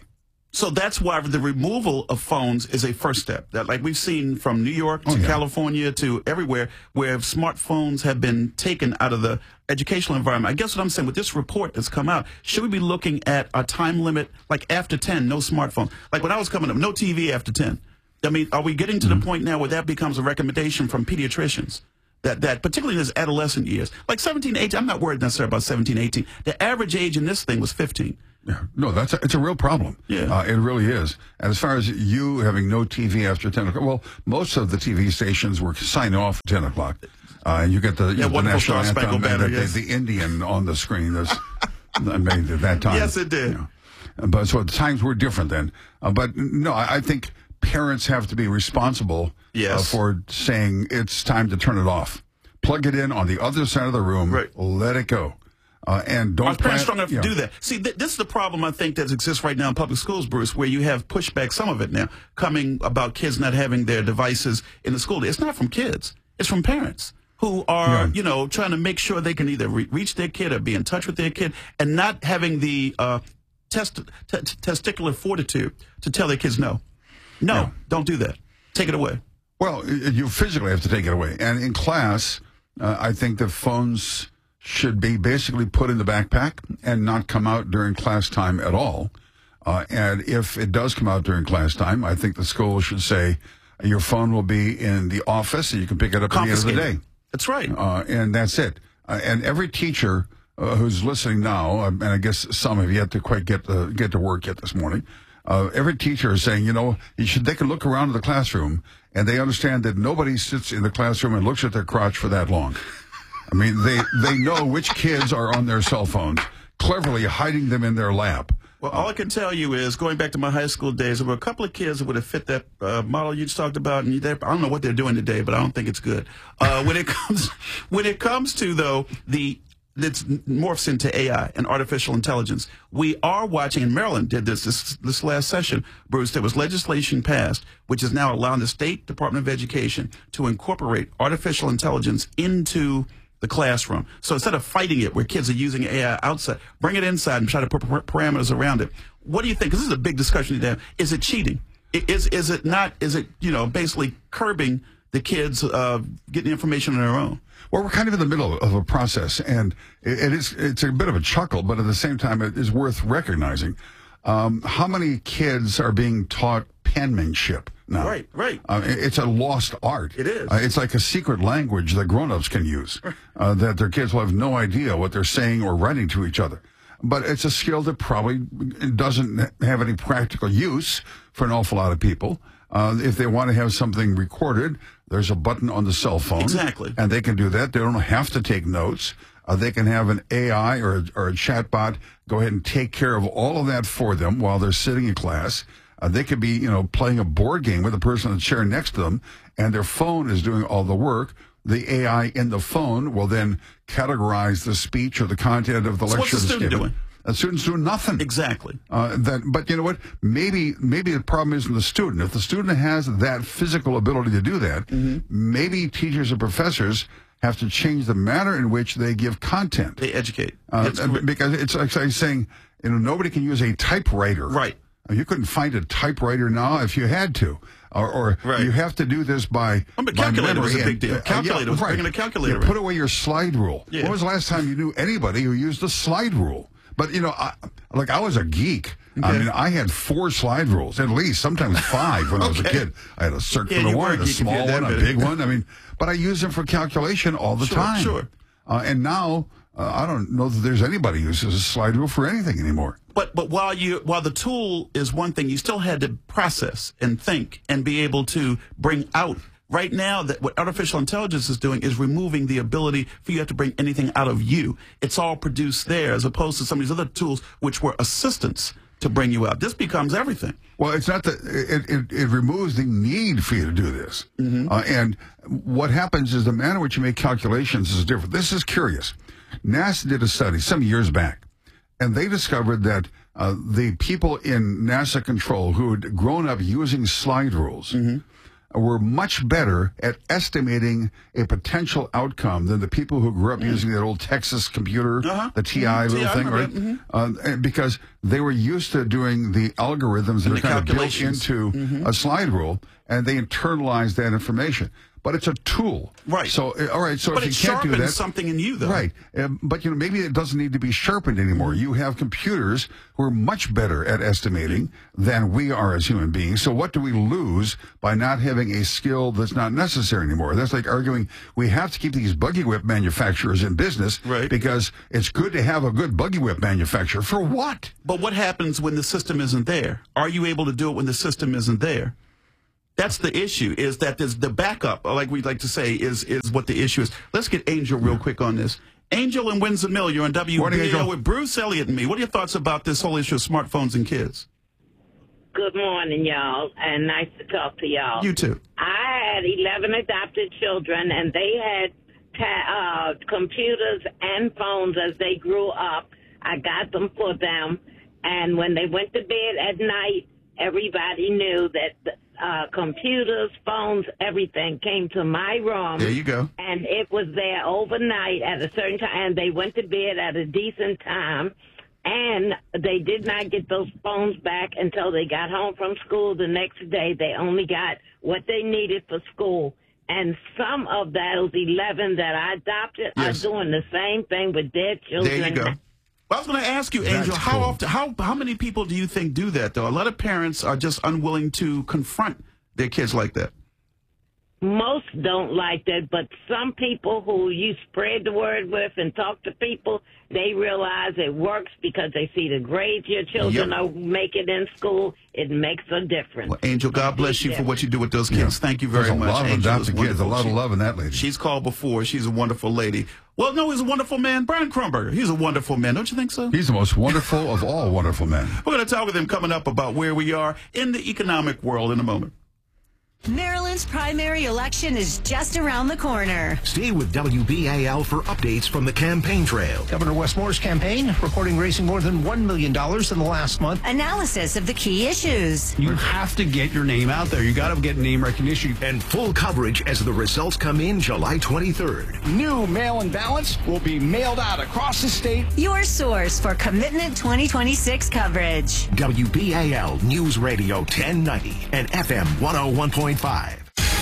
[SPEAKER 5] So that's why the removal of phones is a first step. That, like we've seen from New York to
[SPEAKER 6] Oh, yeah.
[SPEAKER 5] California to everywhere, where smartphones have been taken out of the educational environment. I guess what I'm saying with this report that's come out, should we be looking at a time limit, like after ten, no smartphone? Like when I was coming up, no T V after ten. I mean, are we getting to
[SPEAKER 6] Mm-hmm.
[SPEAKER 5] the point now where that becomes a recommendation from pediatricians? That, that particularly in his adolescent years, like seventeen, eighteen, I'm not worried necessarily about seventeen, eighteen. The average age in this thing was fifteen.
[SPEAKER 6] Yeah, no, that's a, it's a real problem.
[SPEAKER 5] Yeah.
[SPEAKER 6] Uh, it really is. And as far as you having no T V after ten o'clock, well, most of the T V stations were sign off at ten o'clock. Uh, and you get the, you
[SPEAKER 5] Yeah,
[SPEAKER 6] know, the
[SPEAKER 5] wonderful
[SPEAKER 6] national
[SPEAKER 5] Star Spangled
[SPEAKER 6] anthem and
[SPEAKER 5] Banner,
[SPEAKER 6] the,
[SPEAKER 5] yes.
[SPEAKER 6] the Indian on the screen. That's, I made at that time.
[SPEAKER 5] Yes, it did.
[SPEAKER 6] You know. But so the times were different then. Uh, but no, I, I think parents have to be responsible
[SPEAKER 5] Yes.
[SPEAKER 6] uh, for saying it's time to turn it off. Plug it in on the other side of the room.
[SPEAKER 5] Right.
[SPEAKER 6] Let it go. Uh, and don't
[SPEAKER 5] Are parents
[SPEAKER 6] plan-
[SPEAKER 5] strong enough
[SPEAKER 6] yeah.
[SPEAKER 5] to do that? See, th- this is the problem I think that exists right now in public schools, Bruce, where you have pushback, some of it now, coming about kids not having their devices in the school. It's not from kids. It's from parents who are,
[SPEAKER 6] Yeah.
[SPEAKER 5] you know, trying to make sure they can either re- reach their kid or be in touch with their kid and not having the uh, test- t- t- testicular fortitude to tell their kids no. No,
[SPEAKER 6] Yeah.
[SPEAKER 5] don't do that. Take it away.
[SPEAKER 6] Well, you physically have to take it away. And in class, uh, I think the phones should be basically put in the backpack and not come out during class time at all. Uh, and if it does come out during class time, I think the school should say your phone will be in the office and you can pick it up at the end of the
[SPEAKER 5] Confiscated.
[SPEAKER 6] day.
[SPEAKER 5] That's right.
[SPEAKER 6] Uh, and that's it. Uh, and every teacher uh, who's listening now, uh, and I guess some have yet to quite get to, get to work yet this morning, uh, every teacher is saying, you know, you should, they can look around the classroom and they understand that nobody sits in the classroom and looks at their crotch for that long. I mean, they, they know which kids are on their cell phones, cleverly hiding them in their lap.
[SPEAKER 5] Well, all I can tell you is, going back to my high school days, there were a couple of kids that would have fit that uh, model you just talked about, and I don't know what they're doing today, but I don't think it's good. Uh, when it comes, when it comes to though the that morphs into A I and artificial intelligence, we are watching. And Maryland did this this this last session, Bruce. There was legislation passed which is now allowing the State Department of Education to incorporate artificial intelligence into the classroom. So instead of fighting it where kids are using A I outside, bring it inside and try to put parameters around it. What do you think? Because this is a big discussion today. Is it cheating? Is is it not? Is it, you know, basically curbing the kids uh, getting information on their own?
[SPEAKER 6] Well, we're kind of in the middle of a process, and it, it is it's a bit of a chuckle, but at the same time, it is worth recognizing. Um, how many kids are being taught penmanship now?
[SPEAKER 5] Right, right.
[SPEAKER 6] Uh, it- it's a lost art.
[SPEAKER 5] It is.
[SPEAKER 6] Uh, it's like a secret language that grown-ups can use, uh, that their kids will have no idea what they're saying or writing to each other. But it's a skill that probably doesn't have any practical use for an awful lot of people. Uh, if they want to have something recorded, there's a button on the cell phone.
[SPEAKER 5] Exactly.
[SPEAKER 6] And they can do that. They don't have to take notes. Uh, they can have an A I or a, or a chatbot go ahead and take care of all of that for them while they're sitting in class. Uh, they could be, you know, playing a board game with the person in the chair next to them, and their phone is doing all the work. The A I in the phone will then categorize the speech or the content of the
[SPEAKER 5] So
[SPEAKER 6] lecture.
[SPEAKER 5] what's the
[SPEAKER 6] that's
[SPEAKER 5] student
[SPEAKER 6] given.
[SPEAKER 5] doing?
[SPEAKER 6] A student's doing nothing.
[SPEAKER 5] Exactly.
[SPEAKER 6] Uh, that, but you know what? Maybe maybe the problem isn't the student. If the student has that physical ability to do that,
[SPEAKER 5] Mm-hmm.
[SPEAKER 6] maybe teachers and professors have to change the manner in which they give content.
[SPEAKER 5] They educate.
[SPEAKER 6] Uh,
[SPEAKER 5] That's correct.
[SPEAKER 6] because it's like saying, you know, nobody can use a typewriter.
[SPEAKER 5] Right.
[SPEAKER 6] Uh, You couldn't find a typewriter now if you had to. Or, or
[SPEAKER 5] Right.
[SPEAKER 6] you have to do this by,
[SPEAKER 5] Oh, but
[SPEAKER 6] by
[SPEAKER 5] calculator was a
[SPEAKER 6] memory
[SPEAKER 5] big
[SPEAKER 6] and-
[SPEAKER 5] deal.
[SPEAKER 6] uh,
[SPEAKER 5] Calculator was bringing a calculator
[SPEAKER 6] You put
[SPEAKER 5] in.
[SPEAKER 6] away your slide rule.
[SPEAKER 5] Yeah.
[SPEAKER 6] When was the last time you knew anybody who used a slide rule? But, you know, I, like I was a geek. I
[SPEAKER 5] Okay.
[SPEAKER 6] mean, I had four slide rules, at least, sometimes five when I was a
[SPEAKER 5] Okay.
[SPEAKER 6] kid. I had a circular
[SPEAKER 5] Yeah, you were
[SPEAKER 6] one,
[SPEAKER 5] a
[SPEAKER 6] a
[SPEAKER 5] geek if you
[SPEAKER 6] small
[SPEAKER 5] had that
[SPEAKER 6] one, a
[SPEAKER 5] many.
[SPEAKER 6] big one. I mean, but I use them for calculation all the
[SPEAKER 5] Sure,
[SPEAKER 6] time.
[SPEAKER 5] sure.
[SPEAKER 6] Uh, and now, uh, I don't know that there's anybody who uses a slide rule for anything anymore.
[SPEAKER 5] But but while you while the tool is one thing, you still had to process and think and be able to bring out. Right now, that what artificial intelligence is doing is removing the ability for you to bring anything out of you. It's all produced there, as opposed to some of these other tools which were assistants to bring you out. This becomes everything.
[SPEAKER 6] Well, it's not that it, it, it removes the need for you to do this.
[SPEAKER 5] Mm-hmm.
[SPEAKER 6] Uh, and what happens is the manner in which you make calculations is different. This is curious. NASA did a study some years back, and they discovered that uh, the people in NASA control who had grown up using slide rules,
[SPEAKER 5] Mm-hmm.
[SPEAKER 6] were much better at estimating a potential outcome than the people who grew up mm. using that old Texas computer, uh-huh. the T I mm-hmm. little T I, thing, right? Mm-hmm. Uh, because they were used to doing the algorithms that
[SPEAKER 5] and
[SPEAKER 6] are kind of built into mm-hmm. a slide rule, and they internalized that information. But it's a tool,
[SPEAKER 5] right?
[SPEAKER 6] So, all right. So
[SPEAKER 5] but
[SPEAKER 6] if
[SPEAKER 5] it
[SPEAKER 6] you can't do that,
[SPEAKER 5] something in you, though,
[SPEAKER 6] right? Um, but you know, maybe it doesn't need to be sharpened anymore. You have computers who are much better at estimating than we are as human beings. So, what do we lose by not having a skill that's not necessary anymore? That's like arguing we have to keep these buggy whip manufacturers in business,
[SPEAKER 5] right?
[SPEAKER 6] Because it's good to have a good buggy whip manufacturer. For what?
[SPEAKER 5] But what happens when the system isn't there? Are you able to do it when the system isn't there? That's the issue, is that there's the backup, like we like to say, is is what the issue is. Let's get Angel real quick on this. Angel in Windsor Mill, you're on W B A L with Bruce Elliott and me. What are your thoughts about this whole issue of smartphones and kids?
[SPEAKER 15] Good morning, y'all, and nice to talk to y'all.
[SPEAKER 5] You too.
[SPEAKER 15] I had eleven adopted children, and they had ta- uh, computers and phones as they grew up. I got them for them, and when they went to bed at night, everybody knew that uh, computers, phones, everything came to my room.
[SPEAKER 5] There you go.
[SPEAKER 15] And it was there overnight at a certain time, and they went to bed at a decent time. And they did not get those phones back until they got home from school the next day. They only got what they needed for school. And some of those eleven that I adopted yes. are doing the same thing with their children.
[SPEAKER 5] There you go. Well, I was going to ask you, Angel, how cool. often, how how many people do you think do that, though? A lot of parents are just unwilling to confront their kids like that.
[SPEAKER 15] Most don't like that, but some people who you spread the word with and talk to people, they realize it works because they see the grades your children yep. are making in school. It makes a difference.
[SPEAKER 5] Well, Angel, God bless you for what you do with those kids. Yeah. Thank you very
[SPEAKER 6] There's a
[SPEAKER 5] much.
[SPEAKER 6] Lot of
[SPEAKER 5] Angel
[SPEAKER 6] adopted kids, a lot of love in that lady.
[SPEAKER 5] She's called before. She's a wonderful lady. Well, no, he's a wonderful man. Brian Krumberger, he's a wonderful man. Don't you think so?
[SPEAKER 6] He's the most wonderful of all wonderful men.
[SPEAKER 5] We're going to talk with him coming up about where we are in the economic world in a moment.
[SPEAKER 14] Maryland's primary election is just around the corner.
[SPEAKER 4] Stay with W B A L for updates from the campaign trail.
[SPEAKER 16] Governor Wes Moore's campaign reporting raising more than one million dollars in the last month.
[SPEAKER 14] Analysis of the key issues.
[SPEAKER 17] You have to get your name out there. You got to get name recognition.
[SPEAKER 4] And full coverage as the results come in July twenty-third.
[SPEAKER 12] New mail-in ballots will be mailed out across the state.
[SPEAKER 14] Your source for Commitment twenty twenty-six coverage.
[SPEAKER 4] W B A L News Radio ten ninety and F M one oh one point five.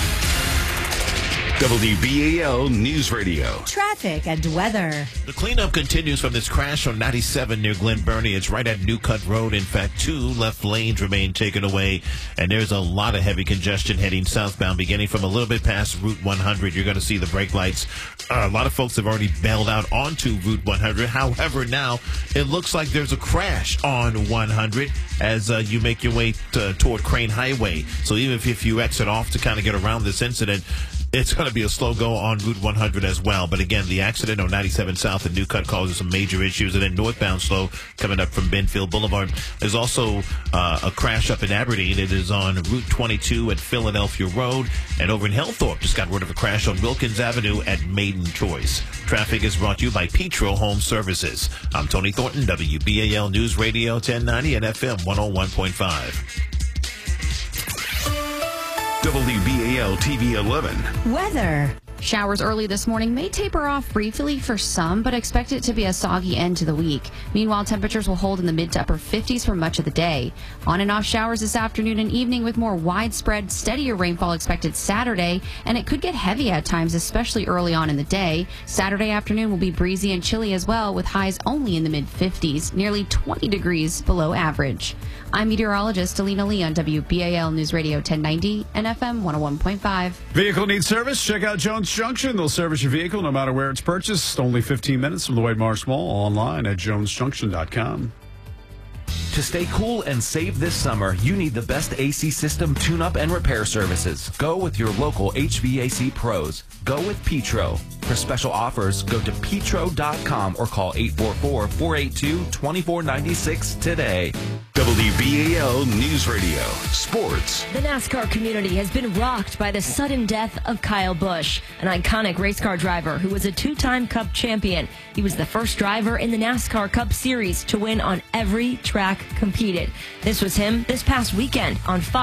[SPEAKER 18] W B A L News Radio.
[SPEAKER 8] Traffic and weather.
[SPEAKER 9] The cleanup continues from this crash on ninety-seven near Glen Burnie. It's right at New Cut Road. In fact, two left lanes remain taken away, and there's a lot of heavy congestion heading southbound, beginning from a little bit past Route one hundred. You're going to see the brake lights. Uh, a lot of folks have already bailed out onto Route one hundred. However, now it looks like there's a crash on one hundred as uh, you make your way to, toward Crane Highway. So even if, if you exit off to kind of get around this incident, it's going to be a slow go on Route one hundred as well. But again, the accident on ninety-seven South and New Cut causes some major issues. And then northbound slow coming up from Benfield Boulevard. There's also uh, a crash up in Aberdeen. It is on Route twenty-two at Philadelphia Road. And over in Hillthorpe, just got rid of a crash on Wilkins Avenue at Maiden Choice. Traffic is brought to you by Petro Home Services. I'm Tony Thornton, W B A L News Radio ten ninety and F M one oh one point five.
[SPEAKER 18] W B A L T V eleven.
[SPEAKER 8] Weather.
[SPEAKER 10] Showers early this morning may taper off briefly for some, but expect it to be a soggy end to the week. Meanwhile, temperatures will hold in the mid to upper fifties for much of the day. On and off showers this afternoon and evening with more widespread, steadier rainfall expected Saturday, and it could get heavy at times, especially early on in the day. Saturday afternoon will be breezy and chilly as well, with highs only in the mid fifties, nearly twenty degrees below average. I'm meteorologist Alina Lee on W B A L News Radio ten ninety and F M one oh one point five.
[SPEAKER 17] Vehicle needs service? Check out Jones Junction. They'll service your vehicle no matter where it's purchased. Only fifteen minutes from the Wade Morris Mall. Online at jones junction dot com.
[SPEAKER 19] To stay cool and save this summer, you need the best A C system tune-up and repair services. Go with your local H V A C pros. Go with Petro. For special offers, go to petro dot com or call eight four four, four eight two, two four nine six today.
[SPEAKER 18] W B A L News Radio. Sports.
[SPEAKER 7] The NASCAR community has been rocked by the sudden death of Kyle Busch, an iconic race car driver who was a two-time Cup champion. He was the first driver in the NASCAR Cup Series to win on every track competed. This was him this past weekend on Fox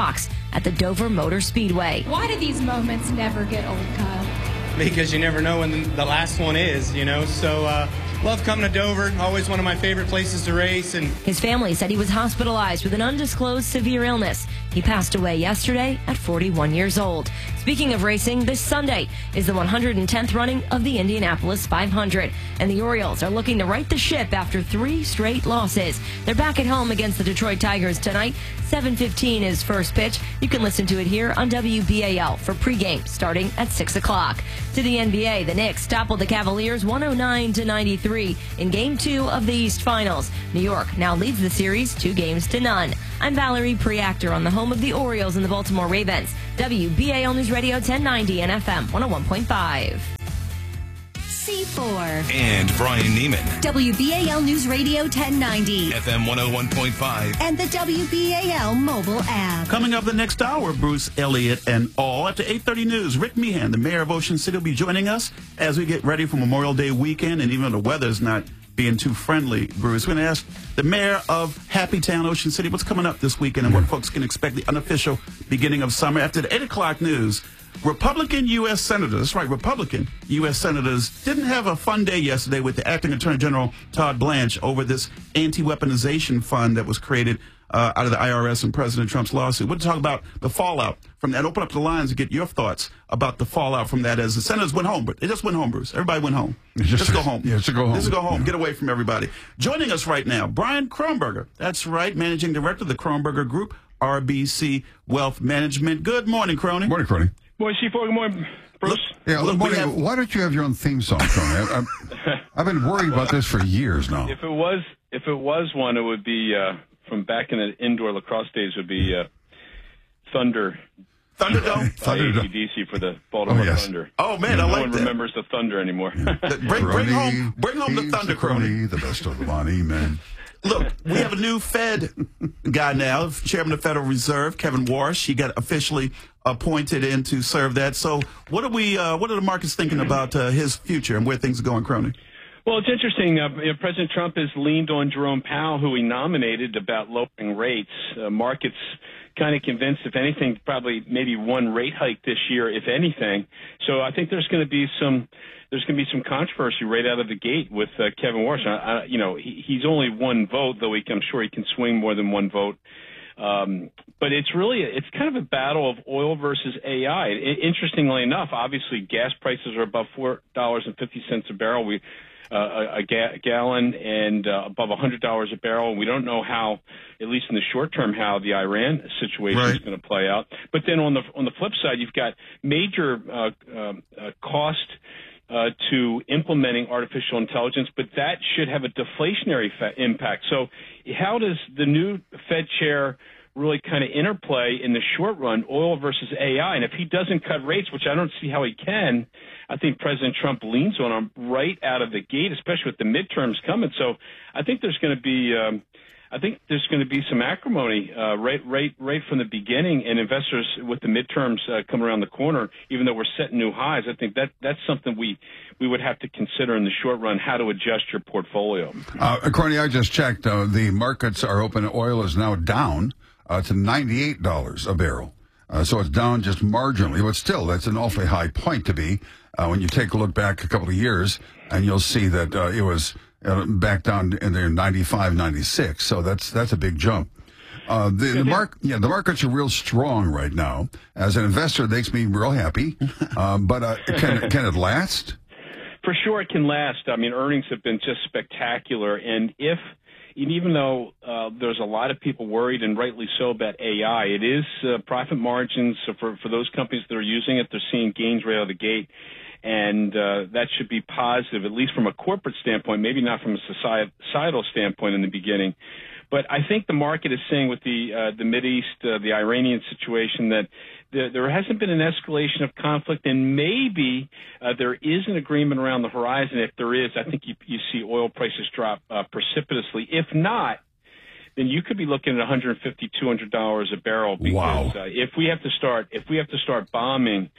[SPEAKER 7] at the Dover Motor Speedway.
[SPEAKER 20] Why do these moments never get old, Kyle?
[SPEAKER 21] Because you never know when the last one is, you know. So, uh, love coming to Dover. Always one of my favorite places to race. And
[SPEAKER 7] his family said he was hospitalized with an undisclosed severe illness. He passed away yesterday at forty-one years old. Speaking of racing, this Sunday is the one hundred tenth running of the Indianapolis five hundred. And the Orioles are looking to right the ship after three straight losses. They're back at home against the Detroit Tigers tonight. seven fifteen is first pitch. You can listen to it here on W B A L for pregame starting at six o'clock. To the N B A, the Knicks toppled the Cavaliers one oh nine to ninety-three in Game two of the East Finals. New York now leads the series two games to none. I'm Valerie Preactor on the home of the Orioles and the Baltimore Ravens. W B A L News Radio ten ninety and F M one oh one point five.
[SPEAKER 14] C four.
[SPEAKER 18] And Brian Neiman.
[SPEAKER 14] W B A L News Radio ten ninety.
[SPEAKER 18] F M one oh one point five.
[SPEAKER 14] And the W B A L mobile app.
[SPEAKER 5] Coming up the next hour, Bruce Elliott and all. After eight thirty news, Rick Meehan, the mayor of Ocean City, will be joining us as we get ready for Memorial Day weekend. And even though the weather's not being too friendly, Bruce, we're going to ask the mayor of Happy Town, Ocean City, what's coming up this weekend and what folks can expect the unofficial beginning of summer. After the eight o'clock news, Republican U S senators, that's right, Republican U S senators didn't have a fun day yesterday with the acting Attorney General Todd Blanche over this anti-weaponization fund that was created uh, out of the I R S and President Trump's lawsuit. We'll talk about the fallout from that. Open up the lines and get your thoughts about the fallout from that as the senators went home. But they just went home, Bruce. Everybody went home.
[SPEAKER 6] Just,
[SPEAKER 5] just go home.
[SPEAKER 6] Yeah, just go home.
[SPEAKER 5] Just go home.
[SPEAKER 6] Yeah.
[SPEAKER 5] Get away from everybody. Joining us right now, Brian Kronberger. That's right, Managing Director of the Kronberger Group, R B C Wealth Management. Good morning, Crony.
[SPEAKER 6] Morning, Crony.
[SPEAKER 22] Morning, C four. Good morning, Bruce.
[SPEAKER 6] Yeah,
[SPEAKER 5] Look,
[SPEAKER 6] morning.
[SPEAKER 5] have-
[SPEAKER 6] Why don't you have your own theme song, Crony? I, I, I've been worried about this for years now.
[SPEAKER 22] If it was, if it was one, it would be uh, from back in the indoor lacrosse days. Would be uh, Thunder.
[SPEAKER 5] Thunderdome?
[SPEAKER 22] Thunderdome. A C D C for the Baltimore
[SPEAKER 6] Oh, yes.
[SPEAKER 22] Thunder.
[SPEAKER 5] Oh, man,
[SPEAKER 22] no
[SPEAKER 5] I like
[SPEAKER 22] one
[SPEAKER 5] that.
[SPEAKER 22] remembers the Thunder anymore.
[SPEAKER 5] Bring, bring home, bring home the
[SPEAKER 6] He's
[SPEAKER 5] Thunder,
[SPEAKER 6] the Crony,
[SPEAKER 5] Crony.
[SPEAKER 6] the best of the money, man.
[SPEAKER 5] Look, we have a new Fed guy now, Chairman of the Federal Reserve, Kevin Warsh. He got officially appointed in to serve that. So, what are we? Uh, what are the markets thinking about uh, his future and where things are going, Crony?
[SPEAKER 22] Well, it's interesting. Uh, you know, President Trump has leaned on Jerome Powell, who he nominated, about lowering rates. Uh, markets kind of convinced, if anything, probably maybe one rate hike this year, if anything. So I think there's going to be some there's going to be some controversy right out of the gate with uh, Kevin Warsh. I, I, you know, he, he's only one vote, though he, I'm sure he can swing more than one vote. Um, but it's really it's kind of a battle of oil versus A I. I, interestingly enough, obviously gas prices are above four dollars and fifty cents a barrel. We Uh, a, a, ga- a gallon and uh, above one hundred dollars a barrel. We don't know how, at least in the short term, how the Iran situation
[SPEAKER 5] Right.
[SPEAKER 22] is going to play out. But then on the on the flip side, you've got major uh, uh, uh, cost uh, to implementing artificial intelligence, but that should have a deflationary fa- impact. So how does the new Fed chair really kind of interplay in the short run, oil versus A I? And if he doesn't cut rates, which I don't see how he can, I think President Trump leans on him right out of the gate, especially with the midterms coming. So I think there's going to be, um, I think there's going to be some acrimony uh, right, right, right from the beginning. And investors with the midterms uh, coming around the corner, even though we're setting new highs, I think that that's something we we would have to consider in the short run, how to adjust your portfolio.
[SPEAKER 6] Uh, Crony, I just checked. Uh, the markets are open. Oil is now down uh, to ninety-eight dollars a barrel. Uh, so it's down just marginally, but still, that's an awfully high point to be. Uh, when you take a look back a couple of years, and you'll see that uh, it was uh, back down in there ninety-five, ninety-six. So that's that's a big jump. Uh, the, the mark, yeah, the markets are real strong right now. As an investor, it makes me real happy. Um, but uh, can can it last?
[SPEAKER 22] For sure, it can last. I mean, earnings have been just spectacular, and if And even though uh, there's a lot of people worried, and rightly so, about A I, it is uh, profit margins. So for, for those companies that are using it, they're seeing gains right out of the gate. And uh, that should be positive, at least from a corporate standpoint, maybe not from a societal standpoint in the beginning. But I think the market is saying with the uh, the Mideast, uh, the Iranian situation, that there, there hasn't been an escalation of conflict, and maybe uh, there is an agreement around the horizon. If there is, I think you, you see oil prices drop uh, precipitously. If not, then you could be looking at one hundred fifty dollars, two hundred dollars a barrel. Because
[SPEAKER 6] Wow.
[SPEAKER 22] uh, if we have to start, if we have to start bombing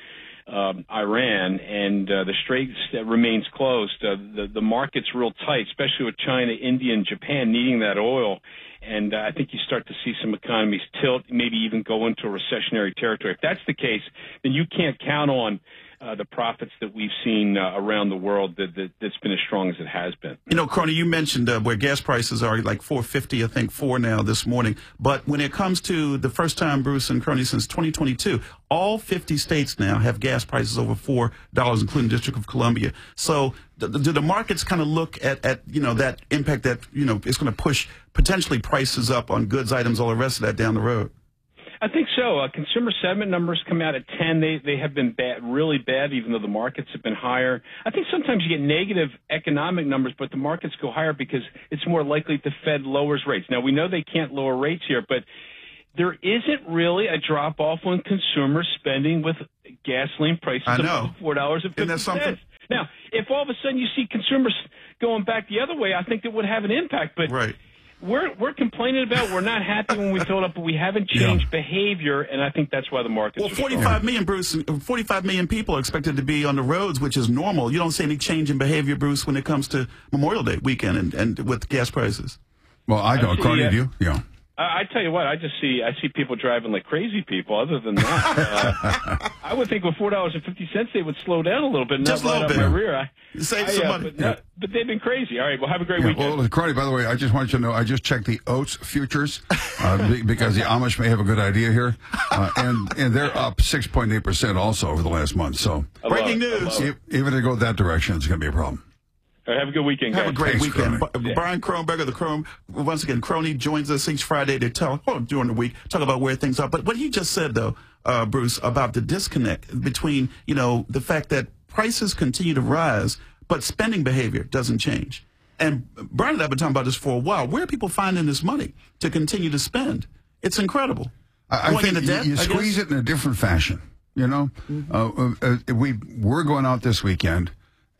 [SPEAKER 22] um, Iran, and uh, the Strait remains closed. Uh, the, the market's real tight, especially with China, India, and Japan needing that oil. And uh, I think you start to see some economies tilt, maybe even go into a recessionary territory. If that's the case, then you can't count on uh, the profits that we've seen uh, around the world that, that, that's been as strong as it has been.
[SPEAKER 5] You know, Crony, you mentioned uh, where gas prices are like four fifty, I think, four now this morning. But when it comes to the first time, Bruce and Crony, since twenty twenty-two, all fifty states now have gas prices over four dollars, including the District of Columbia. So do the markets kind of look at, at, you know, that impact that, you know, it's going to push potentially prices up on goods, items, all the rest of that down the road?
[SPEAKER 22] I think so. Uh, consumer sentiment numbers come out at ten. They they have been bad, really bad, even though the markets have been higher. I think sometimes you get negative economic numbers, but the markets go higher because it's more likely the Fed lowers rates. Now, we know they can't lower rates here, but there isn't really a drop-off on consumer spending with gasoline prices
[SPEAKER 5] I know.
[SPEAKER 22] above four dollars and fifty cents.
[SPEAKER 5] Isn't that something?
[SPEAKER 22] Now, if all of a sudden you see consumers going back the other way, I think it would have an impact. But
[SPEAKER 5] right.
[SPEAKER 22] we're we're complaining about we're not happy when we fill it up, but we haven't changed yeah. behavior, and I think that's why the markets
[SPEAKER 5] well,
[SPEAKER 22] are
[SPEAKER 5] forty-five million, Bruce, forty-five million people are expected to be on the roads, which is normal. You don't see any change in behavior, Bruce, when it comes to Memorial Day weekend and, and with gas prices.
[SPEAKER 6] Well, I don't. According
[SPEAKER 22] uh,
[SPEAKER 6] to you, yeah.
[SPEAKER 22] I, I tell you what, I just see I see people driving like crazy people. Other than that, uh, I would think with four dollars and fifty cents they would slow down a little bit. And
[SPEAKER 5] Just
[SPEAKER 22] not
[SPEAKER 5] a little
[SPEAKER 22] right
[SPEAKER 5] bit.
[SPEAKER 22] Up my rear. I,
[SPEAKER 5] Save
[SPEAKER 22] I,
[SPEAKER 5] some
[SPEAKER 22] uh,
[SPEAKER 5] money.
[SPEAKER 22] But, not, but they've been crazy. All right, well, have a great
[SPEAKER 6] Yeah,
[SPEAKER 22] weekend.
[SPEAKER 6] well, Crony, by the way, I just want you to know, I just checked the oats futures uh, be- because the Amish may have a good idea here, uh, and and they're up six point eight percent also over the last month. So
[SPEAKER 5] breaking news.
[SPEAKER 6] E- even to go that direction, it's going to be a problem.
[SPEAKER 22] All right, have a good weekend, guys.
[SPEAKER 5] Have a great
[SPEAKER 6] Thanks,
[SPEAKER 5] weekend.
[SPEAKER 6] Crony.
[SPEAKER 5] B- Brian Kronberger, the Chrome, once again, Crony joins us each Friday to tell, well, during the week, talk about where things are. But what he just said, though, uh, Bruce, about the disconnect between, you know, the fact that prices continue to rise, but spending behavior doesn't change. And Brian and I have been talking about this for a while. Where are people finding this money to continue to spend? It's incredible.
[SPEAKER 6] I, I
[SPEAKER 5] Going
[SPEAKER 6] think
[SPEAKER 5] into
[SPEAKER 6] you,
[SPEAKER 5] debt,
[SPEAKER 6] you
[SPEAKER 5] I
[SPEAKER 6] squeeze
[SPEAKER 5] guess?
[SPEAKER 6] it in a different fashion. You know,
[SPEAKER 5] Mm-hmm.
[SPEAKER 6] uh, uh, we we're going out this weekend,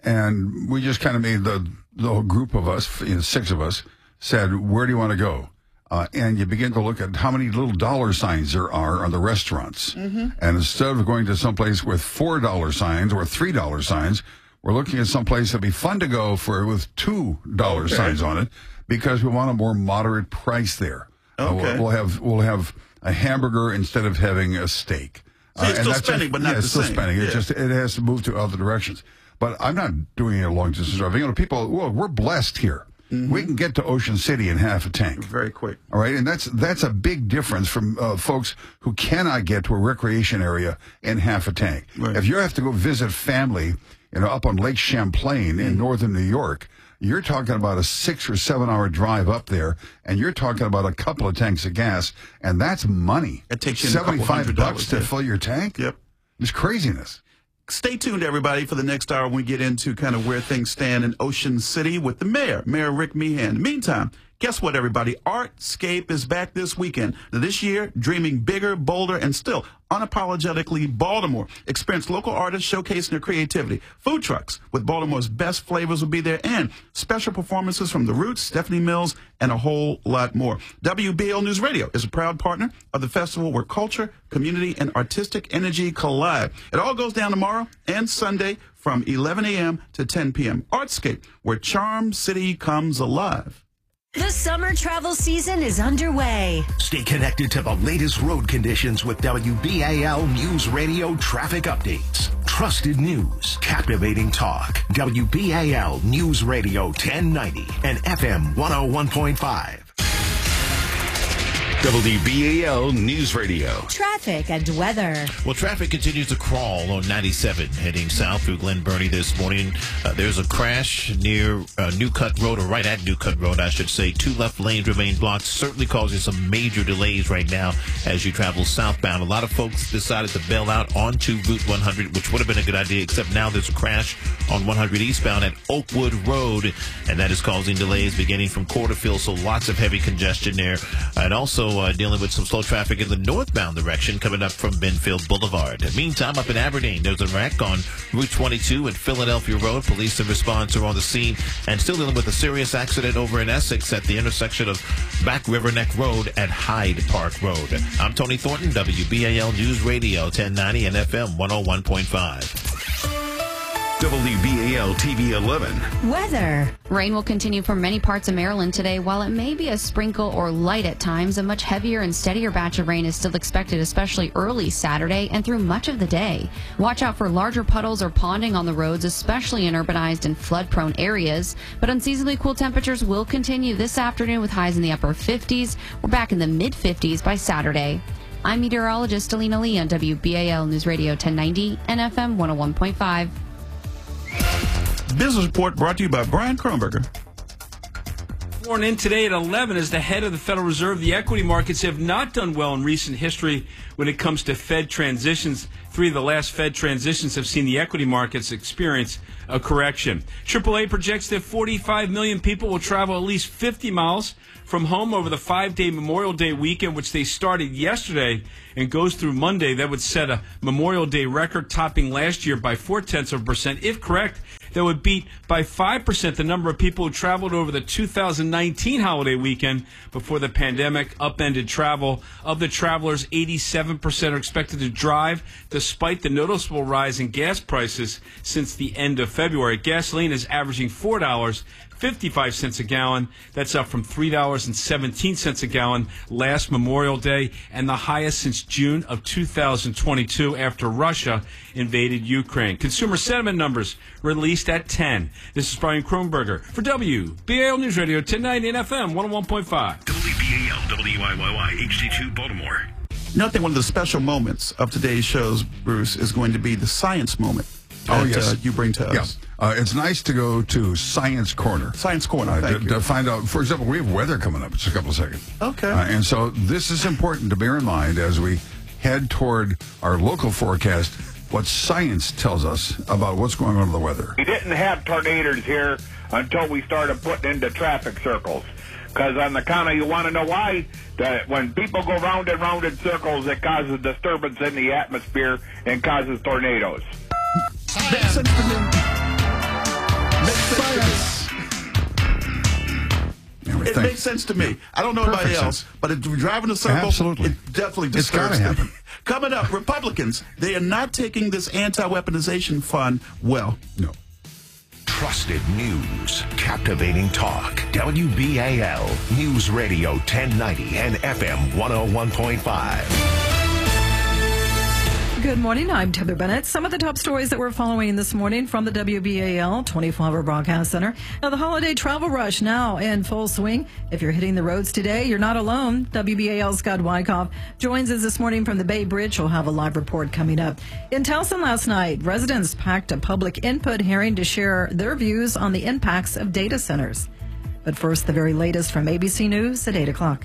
[SPEAKER 6] and we just kind of made the the whole group of us, you know, six of us, said, "Where do you want to go?" Uh, and you begin to look at how many little dollar signs there are on the restaurants,
[SPEAKER 5] Mm-hmm.
[SPEAKER 6] and instead of going to someplace with four dollar signs or three dollar signs, we're looking at someplace that'd be fun to go for with two dollar
[SPEAKER 5] Okay.
[SPEAKER 6] signs on it, because we want a more moderate price there. Uh,
[SPEAKER 5] Okay.
[SPEAKER 6] we'll, we'll have we'll have a hamburger instead of having a steak.
[SPEAKER 5] So you're
[SPEAKER 6] and
[SPEAKER 5] still
[SPEAKER 6] that's
[SPEAKER 5] spending,
[SPEAKER 6] just-
[SPEAKER 5] but not
[SPEAKER 6] yeah,
[SPEAKER 5] the
[SPEAKER 6] it's still
[SPEAKER 5] same.
[SPEAKER 6] spending. It
[SPEAKER 5] Yeah.
[SPEAKER 6] just it has to move to other directions. But I'm not doing it long distance driving. You know, people. Well, we're blessed here.
[SPEAKER 5] Mm-hmm.
[SPEAKER 6] We can get to Ocean City in half a tank.
[SPEAKER 5] Very quick.
[SPEAKER 6] All right, and that's that's a big difference from uh, folks who cannot get to a recreation area in half a tank.
[SPEAKER 5] Right.
[SPEAKER 6] If you have to go visit family, you know, up on Lake Champlain in northern New York, you're talking about a six or seven hour drive up there, and you're talking about a couple of tanks of gas, and that's money.
[SPEAKER 5] It takes you in a couple
[SPEAKER 6] seventy-five
[SPEAKER 5] hundred
[SPEAKER 6] bucks
[SPEAKER 5] dollars,
[SPEAKER 6] to
[SPEAKER 5] yeah.
[SPEAKER 6] fill your tank.
[SPEAKER 5] Yep.
[SPEAKER 6] It's craziness.
[SPEAKER 5] Stay tuned, everybody, for the next hour when we get into kind of where things stand in Ocean City with the mayor, Mayor Rick Meehan. Meantime, guess what, everybody? Artscape is back this weekend. Now, this year, dreaming bigger, bolder, and still unapologetically Baltimore. Experience local artists showcasing their creativity. Food trucks with Baltimore's best flavors will be there, and special performances from The Roots, Stephanie Mills, and a whole lot more. W B A L News Radio is a proud partner of the festival where culture, community, and artistic energy collide. It all goes down tomorrow and Sunday from eleven a.m. to ten p.m. Artscape, where Charm City comes alive.
[SPEAKER 14] The summer travel season is underway.
[SPEAKER 4] Stay connected to the latest road conditions with W B A L News Radio traffic updates. Trusted news, captivating talk. W B A L News Radio ten ninety and F M one oh one point five.
[SPEAKER 18] W B A L News Radio.
[SPEAKER 8] Traffic and weather.
[SPEAKER 9] Well, traffic continues to crawl on ninety-seven heading south through Glen Burnie this morning. Uh, there's a crash near uh, New Cut Road, or right at New Cut Road, I should say. Two left lanes remain blocked, certainly causing some major delays right now as you travel southbound. A lot of folks decided to bail out onto Route one hundred, which would have been a good idea, except now there's a crash on one hundred eastbound at Oakwood Road, and that is causing delays beginning from Quarterfield, so lots of heavy congestion there. And also also uh, dealing with some slow traffic in the northbound direction coming up from Benfield Boulevard. Meantime, up in Aberdeen, there's a wreck on Route twenty-two and Philadelphia Road. Police and response are on the scene and still dealing with a serious accident over in Essex at the intersection of Back River Neck Road at Hyde Park Road. I'm Tony Thornton, W B A L News Radio ten ninety and F M one oh one point five.
[SPEAKER 18] W B A L T V eleven.
[SPEAKER 10] Weather. Rain will continue for many parts of Maryland today. While it may be a sprinkle or light at times, a much heavier and steadier batch of rain is still expected, especially early Saturday and through much of the day. Watch out for larger puddles or ponding on the roads, especially in urbanized and flood-prone areas. But unseasonably cool temperatures will continue this afternoon with highs in the upper fifties. We're back in the mid-fifties by Saturday. I'm meteorologist Alina Lee on W B A L News Radio ten ninety and F M one oh one point five.
[SPEAKER 5] Business Report brought to you by Brian Kronberger.
[SPEAKER 2] Sworn in today at eleven as the head of the Federal Reserve, the equity markets have not done well in recent history when it comes to Fed transitions. Three of the last Fed transitions have seen the equity markets experience a correction. triple A projects that forty-five million people will travel at least fifty miles from home over the five-day Memorial Day weekend, which they started yesterday and goes through Monday. That would set a Memorial Day record, topping last year by four-tenths of a percent. If correct, that would beat by five percent the number of people who traveled over the two thousand nineteen holiday weekend before the pandemic upended travel. Of the travelers, eighty-seven percent are expected to drive, despite the noticeable rise in gas prices since the end of February. Gasoline is averaging four dollars and fifty-five cents a gallon. That's up from three dollars and seventeen cents a gallon last Memorial Day, and the highest since June of two thousand twenty-two after Russia invaded Ukraine. Consumer sentiment numbers released at ten. This is Brian Kronberger for W B A L News Radio ten ninety and F M one oh one point five.
[SPEAKER 18] W B A L W I Y Y H D two Baltimore.
[SPEAKER 5] You know, I think one of the special moments of today's shows, Bruce, is going to be the science moment
[SPEAKER 6] Oh,
[SPEAKER 5] that
[SPEAKER 6] yes.
[SPEAKER 5] uh, you bring to us.
[SPEAKER 6] Yeah. Uh, it's nice to go to Science Corner.
[SPEAKER 5] Science Corner,
[SPEAKER 6] uh,
[SPEAKER 5] thank
[SPEAKER 6] to,
[SPEAKER 5] you.
[SPEAKER 6] to find out, for example, we have weather coming up in just a couple of seconds.
[SPEAKER 5] Okay.
[SPEAKER 6] Uh, and so this is important to bear in mind as we head toward our local forecast, what science tells us about what's going on with the weather.
[SPEAKER 3] We didn't have tornadoes here until we started putting into traffic circles. Because on the count of, you want to know why? That when people go round and round in circles, it causes disturbance in the atmosphere and causes tornadoes.
[SPEAKER 5] Makes sense to me. Makes sense to me. It
[SPEAKER 6] Thank-
[SPEAKER 5] makes sense to me. I don't know
[SPEAKER 6] Perfect
[SPEAKER 5] anybody else,
[SPEAKER 6] sense.
[SPEAKER 5] but if you're driving a circle,
[SPEAKER 6] Absolutely.
[SPEAKER 5] it definitely
[SPEAKER 6] It's gotta
[SPEAKER 5] disturbs me.
[SPEAKER 6] happen.
[SPEAKER 5] Coming up, Republicans, they are not taking this anti-weaponization fund well.
[SPEAKER 6] No.
[SPEAKER 4] Trusted news, captivating talk. W B A L News Radio ten ninety and F M one oh one point five.
[SPEAKER 11] Good morning. I'm Heather Bennett. Some of the top stories that we're following this morning from the W B A L twenty-four hour Broadcast Center. Now, the holiday travel rush now in full swing. If you're hitting the roads today, you're not alone. W B A L's Scott Wyckoff joins us this morning from the Bay Bridge. We'll have a live report coming up. In Towson last night, residents packed a public input hearing to share their views on the impacts of data centers. But first, the very latest from A B C News at eight o'clock.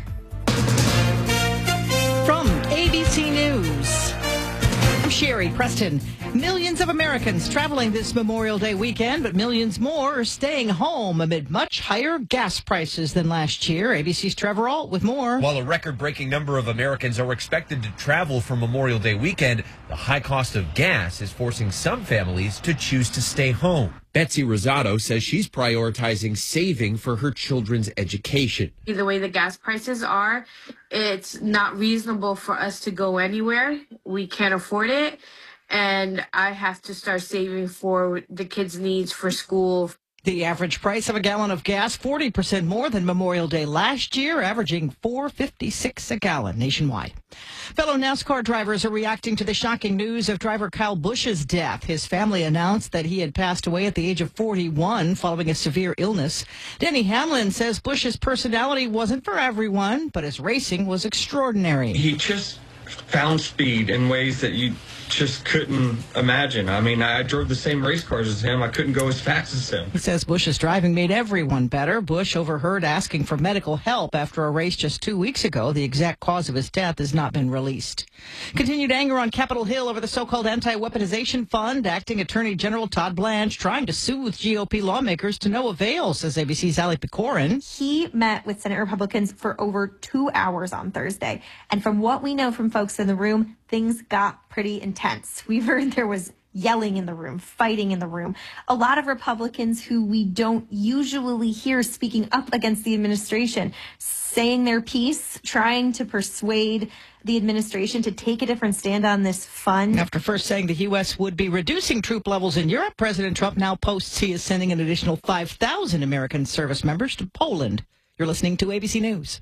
[SPEAKER 23] From A B C News, I'm Sherry Preston. Millions of Americans traveling this Memorial Day weekend, but millions more are staying home amid much higher gas prices than last year. A B C's Trevor Ault with more.
[SPEAKER 24] While a record-breaking number of Americans are expected to travel for Memorial Day weekend, the high cost of gas is forcing some families to choose to stay home. Betsy Rosado says she's prioritizing saving for her children's education.
[SPEAKER 25] The way the gas prices are, it's not reasonable for us to go anywhere. We can't afford it. And I have to start saving for the kids' needs for school.
[SPEAKER 23] The average price of a gallon of gas, forty percent more than Memorial Day last year, averaging four dollars and fifty-six cents a gallon nationwide. Fellow NASCAR drivers are reacting to the shocking news of driver Kyle Busch's death. His family announced that he had passed away at the age of forty-one following a severe illness. Denny Hamlin says Busch's personality wasn't for everyone, but his racing was extraordinary.
[SPEAKER 26] He just found speed in ways that you
[SPEAKER 1] just couldn't imagine. I mean, I drove the same race cars as him. I couldn't go as fast as him.
[SPEAKER 23] He says Bush's driving made everyone better. Bush overheard asking for medical help after a race just two weeks ago. The exact cause of his death has not been released. Continued anger on Capitol Hill over the so-called anti-weaponization fund. Acting Attorney General Todd Blanche trying to soothe G O P lawmakers to no avail, says A B C's Ali Pecorin.
[SPEAKER 12] He met with Senate Republicans for over two hours on Thursday. And from what we know from folks in the room, things got pretty intense. We've heard there was yelling in the room, fighting in the room. A lot of Republicans who we don't usually hear speaking up against the administration, saying their piece, trying to persuade the administration to take a different stand on this fund.
[SPEAKER 23] After first saying the U S would be reducing troop levels in Europe, President Trump now posts he is sending an additional five thousand American service members to Poland. You're listening to A B C News.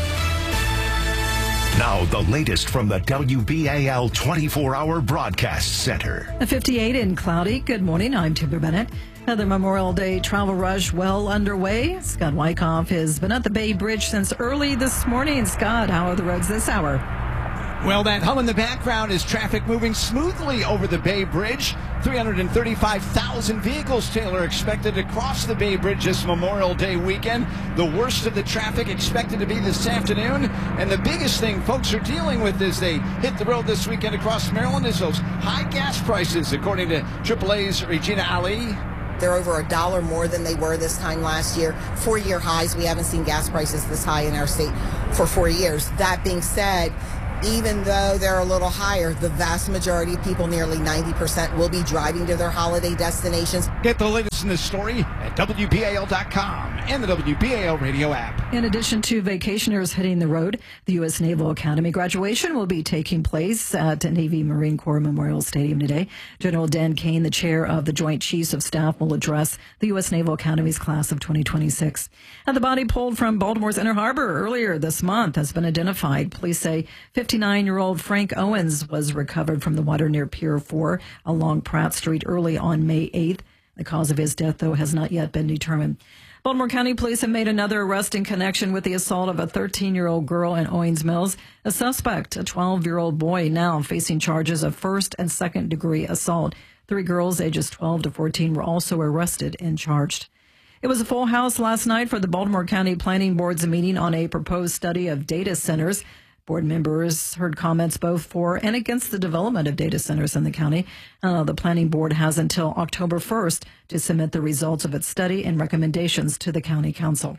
[SPEAKER 4] Now, the latest from the W B A L twenty-four hour Broadcast Center.
[SPEAKER 11] A fifty-eight in cloudy. Good morning. I'm Timber Bennett. Another Memorial Day travel rush well underway. Scott Wyckoff has been at the Bay Bridge since early this morning. Scott, how are the roads this hour?
[SPEAKER 13] Well, that hum in the background is traffic moving smoothly over the Bay Bridge. three hundred thirty-five thousand vehicles, Taylor, expected to cross the Bay Bridge this Memorial Day weekend. The worst of the traffic expected to be this afternoon. And the biggest thing folks are dealing with as they hit the road this weekend across Maryland is those high gas prices, according to triple A's Regina Ali.
[SPEAKER 15] They're over a dollar more than they were this time last year. Four-year highs. We haven't seen gas prices this high in our state for four years. That being said, even though they're a little higher, the vast majority of people, nearly ninety percent, will be driving to their holiday destinations.
[SPEAKER 13] Get the latest in this story at W B A L dot com and the W B A L radio app.
[SPEAKER 11] In addition to vacationers hitting the road, the U S Naval Academy graduation will be taking place at Navy Marine Corps Memorial Stadium today. General Dan Kane, the chair of the Joint Chiefs of Staff, will address the U S Naval Academy's class of twenty twenty-six. And the body pulled from Baltimore's Inner Harbor earlier this month has been identified. Police say fifty-nine-year-old Frank Owens was recovered from the water near Pier four along Pratt Street early on May eighth. The cause of his death, though, has not yet been determined. Baltimore County Police have made another arrest in connection with the assault of a thirteen-year-old girl in Owings Mills. A suspect, a twelve-year-old boy, now facing charges of first and second-degree assault. Three girls ages twelve to fourteen were also arrested and charged. It was a full house last night for the Baltimore County Planning Board's meeting on a proposed study of data centers. Board members heard comments both for and against the development of data centers in the county. Uh, the Planning Board has until October first to submit the results of its study and recommendations to the County Council.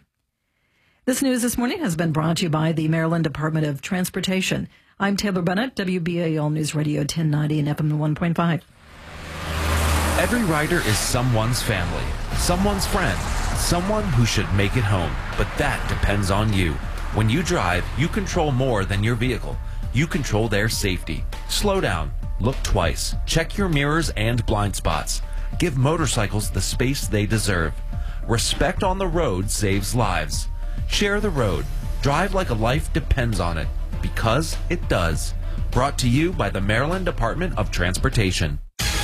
[SPEAKER 11] This news this morning has been brought to you by the Maryland Department of Transportation. I'm Taylor Bennett, W B A L News Radio ten ninety and F M one point five.
[SPEAKER 19] Every rider is someone's family, someone's friend, someone who should make it home. But that depends on you. When you drive, you control more than your vehicle. You control their safety. Slow down. Look twice. Check your mirrors and blind spots. Give motorcycles the space they deserve. Respect on the road saves lives. Share the road. Drive like a life depends on it. Because it does. Brought to you by the Maryland Department of Transportation.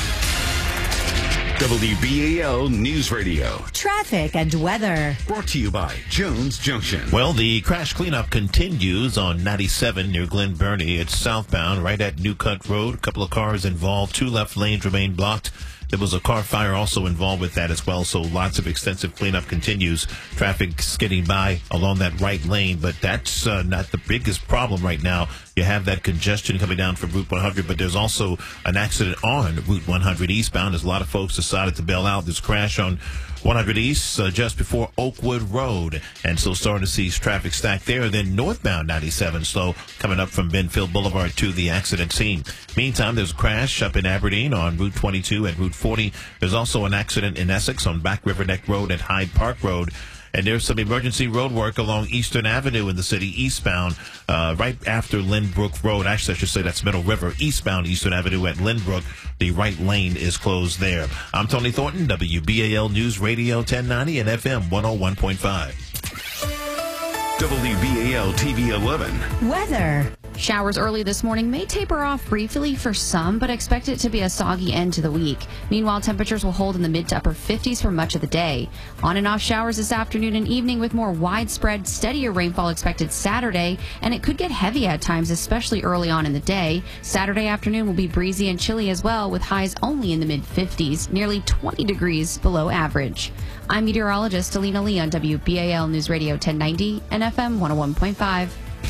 [SPEAKER 18] W B A L News Radio.
[SPEAKER 8] Traffic and weather.
[SPEAKER 18] Brought to you by Jones Junction.
[SPEAKER 9] Well, the crash cleanup continues on ninety-seven near Glen Burnie. It's southbound right at New Cut Road. A couple of cars involved. Two left lanes remain blocked. There was a car fire also involved with that as well, so lots of extensive cleanup continues. Traffic's getting by along that right lane, but that's uh, not the biggest problem right now. You have that congestion coming down from Route one hundred, but there's also an accident on Route one hundred eastbound as a lot of folks decided to bail out. This crash on one hundred East uh, just before Oakwood Road, and so starting to see traffic stacked there. Then northbound ninety-seven slow coming up from Benfield Boulevard to the accident scene. Meantime, there's a crash up in Aberdeen on Route twenty-two and Route forty. There's also an accident in Essex on Back River Neck Road and Hyde Park Road. And there's some emergency road work along Eastern Avenue in the city eastbound, uh, right after Lynbrook Road. Actually, I should say that's Middle River. Eastbound Eastern Avenue at Lynbrook. The right lane is closed there. I'm Tony Thornton, W B A L News Radio ten ninety and F M one oh one point five.
[SPEAKER 18] W B A L T V eleven.
[SPEAKER 8] Weather.
[SPEAKER 10] Showers early this morning may taper off briefly for some, but expect it to be a soggy end to the week. Meanwhile, temperatures will hold in the mid to upper fifties for much of the day. On and off showers this afternoon and evening with more widespread, steadier rainfall expected Saturday, and it could get heavy at times, especially early on in the day. Saturday afternoon will be breezy and chilly as well, with highs only in the mid fifties, nearly twenty degrees below average. I'm meteorologist Alina Lee on W B A L News Radio ten ninety and F M one oh one point five.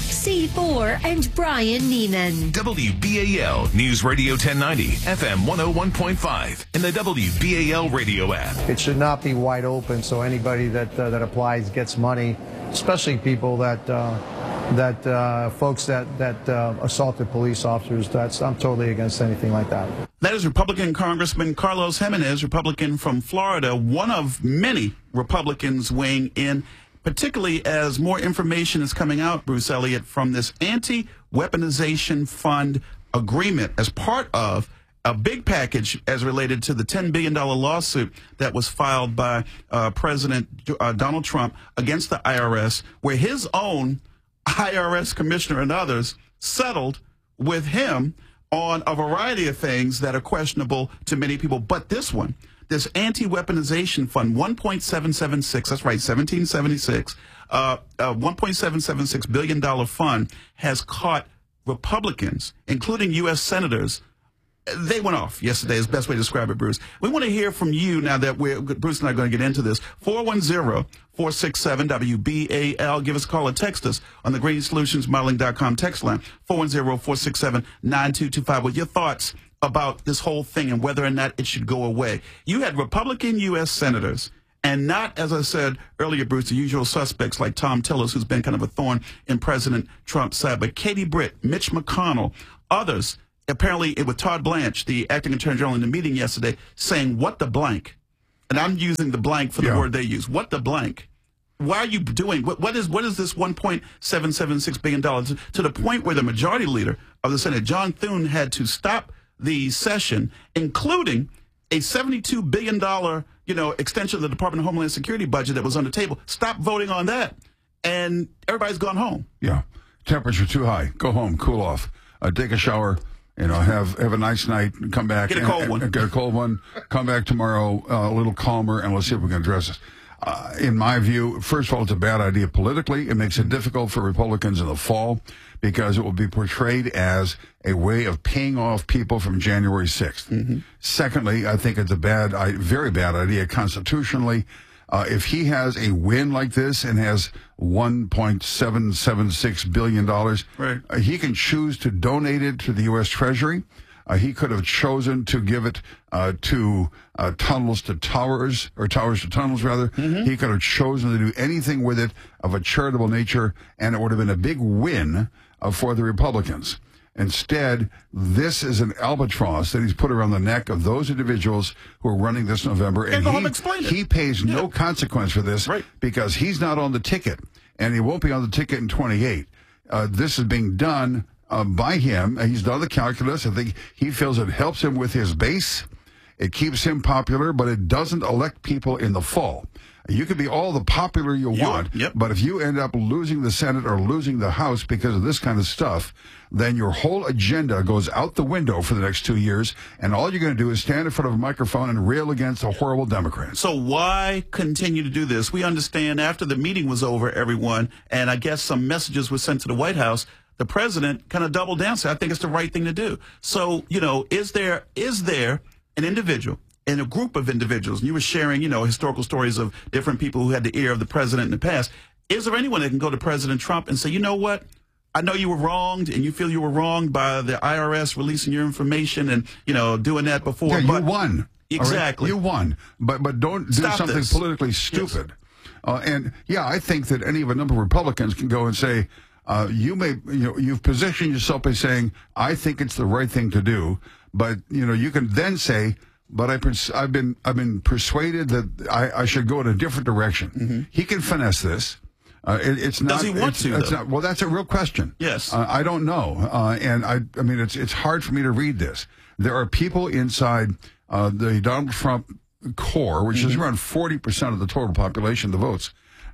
[SPEAKER 14] C four and Brian Neiman.
[SPEAKER 18] W B A L News Radio ten ninety, F M one oh one point five, and the W B A L radio app.
[SPEAKER 7] It should not be wide open, so anybody that uh, that applies gets money, especially people that uh, that uh, folks that that uh, assaulted police officers. That's I'm totally against anything like that.
[SPEAKER 5] That is Republican Congressman Carlos Jimenez, Republican from Florida, one of many Republicans weighing in, particularly as more information is coming out, Bruce Elliott, from this anti-weaponization fund agreement as part of a big package as related to the ten billion dollars lawsuit that was filed by uh, President uh, Donald Trump against the I R S, where his own I R S commissioner and others settled with him on a variety of things that are questionable to many people. But this one, this anti-weaponization fund, one point seven seven six, that's right, seventeen seventy-six, uh, uh, one point seven seven six billion dollars fund has caught Republicans, including U S senators. They went off yesterday is the best way to describe it, Bruce. We want to hear from you now that we're, Bruce and I are going to get into this. four one zero, four six seven, W B A L. Give us a call or text us on the green solutions modeling dot com text line, four one zero, four six seven, nine two two five, with your thoughts about this whole thing and whether or not it should go away. You had Republican U S senators, and not, as I said earlier, Bruce, the usual suspects like Tom Tillis, who's been kind of a thorn in President Trump's side, but Katie Britt, Mitch McConnell, others. Apparently, it was Todd Blanche, the acting attorney general, in the meeting yesterday, saying, what the blank? And I'm using the blank for the
[SPEAKER 6] Yeah.
[SPEAKER 5] word they use. What the blank? Why are you doing, what, what is what is this one point seven seven six billion dollars? To, to the point where the majority leader of the Senate, John Thune, had to stop the session, including a seventy-two billion dollars you know, extension of the Department of Homeland Security budget that was on the table. Stop voting on that. And everybody's gone home.
[SPEAKER 6] Yeah. Temperature too high. Go home. Cool off. Uh, take a shower. You know, have have a nice night. Come back.
[SPEAKER 5] Get a
[SPEAKER 6] and-
[SPEAKER 5] cold
[SPEAKER 6] and-
[SPEAKER 5] one.
[SPEAKER 6] and Get a cold one. Come back tomorrow uh, a little calmer, and let's see if we can address this. Uh, in my view, first of all, it's a bad idea politically. It makes it difficult for Republicans in the fall because it will be portrayed as a way of paying off people from January sixth.
[SPEAKER 5] Mm-hmm.
[SPEAKER 6] Secondly, I think it's a bad, I- very bad idea constitutionally. Uh, if he has a win like this and has one point seven seven six billion dollars,
[SPEAKER 5] right.
[SPEAKER 6] uh, he can choose to donate it to the U S Treasury. Uh, he could have chosen to give it uh, to uh, tunnels to towers, or towers to tunnels, rather.
[SPEAKER 5] Mm-hmm.
[SPEAKER 6] He could have chosen to do anything with it of a charitable nature, and it would have been a big win uh, for the Republicans. Instead, this is an albatross that he's put around the neck of those individuals who are running this November.
[SPEAKER 5] And
[SPEAKER 6] And
[SPEAKER 5] go home
[SPEAKER 6] he,
[SPEAKER 5] and explain it.
[SPEAKER 6] he pays no consequence for this
[SPEAKER 5] Right.
[SPEAKER 6] because he's not on the ticket, and he won't be on the ticket in twenty-eight. Uh, this is being done uh, by him. He's done the calculus. I think he feels it helps him with his base. It keeps him popular, but it doesn't elect people in the fall. You can be all the popular you want,
[SPEAKER 5] yep.
[SPEAKER 6] but if you end up losing the Senate or losing the House because of this kind of stuff, then your whole agenda goes out the window for the next two years, and all you're going to do is stand in front of a microphone and rail against a horrible Democrat.
[SPEAKER 5] So why continue to do this? We understand after the meeting was over, everyone, and I guess some messages were sent to the White House, the president kind of doubled down, said, I think it's the right thing to do. So, you know, is there is there an individual and a group of individuals, and you were sharing, you know, historical stories of different people who had the ear of the president in the past. Is there anyone that can go to President Trump and say, you know what? I know you were wronged, and you feel you were wronged by the I R S releasing your information and, you know, doing that before.
[SPEAKER 6] Yeah,
[SPEAKER 5] but
[SPEAKER 6] you won.
[SPEAKER 5] Exactly.
[SPEAKER 6] All right? You won. But but don't do
[SPEAKER 5] Stop
[SPEAKER 6] something
[SPEAKER 5] this.
[SPEAKER 6] politically stupid. Uh, and, yeah, I think that any of a number of Republicans can go and say, uh, you may, you know, you've positioned yourself by saying, I think it's the right thing to do. But, you know, you can then say, but I pers- I've been I've been persuaded that I, I should go in a different direction.
[SPEAKER 5] Mm-hmm.
[SPEAKER 6] He can finesse this. Uh, it, it's not.
[SPEAKER 5] Does he want
[SPEAKER 6] it's,
[SPEAKER 5] to,
[SPEAKER 6] It's
[SPEAKER 5] though?
[SPEAKER 6] not, well, that's a real question.
[SPEAKER 5] Yes.
[SPEAKER 6] Uh, I don't know. Uh, and I I mean, it's it's hard for me to read this. There are people inside uh, the Donald Trump core, which
[SPEAKER 5] Mm-hmm.
[SPEAKER 6] is around forty percent of the total population, the votes,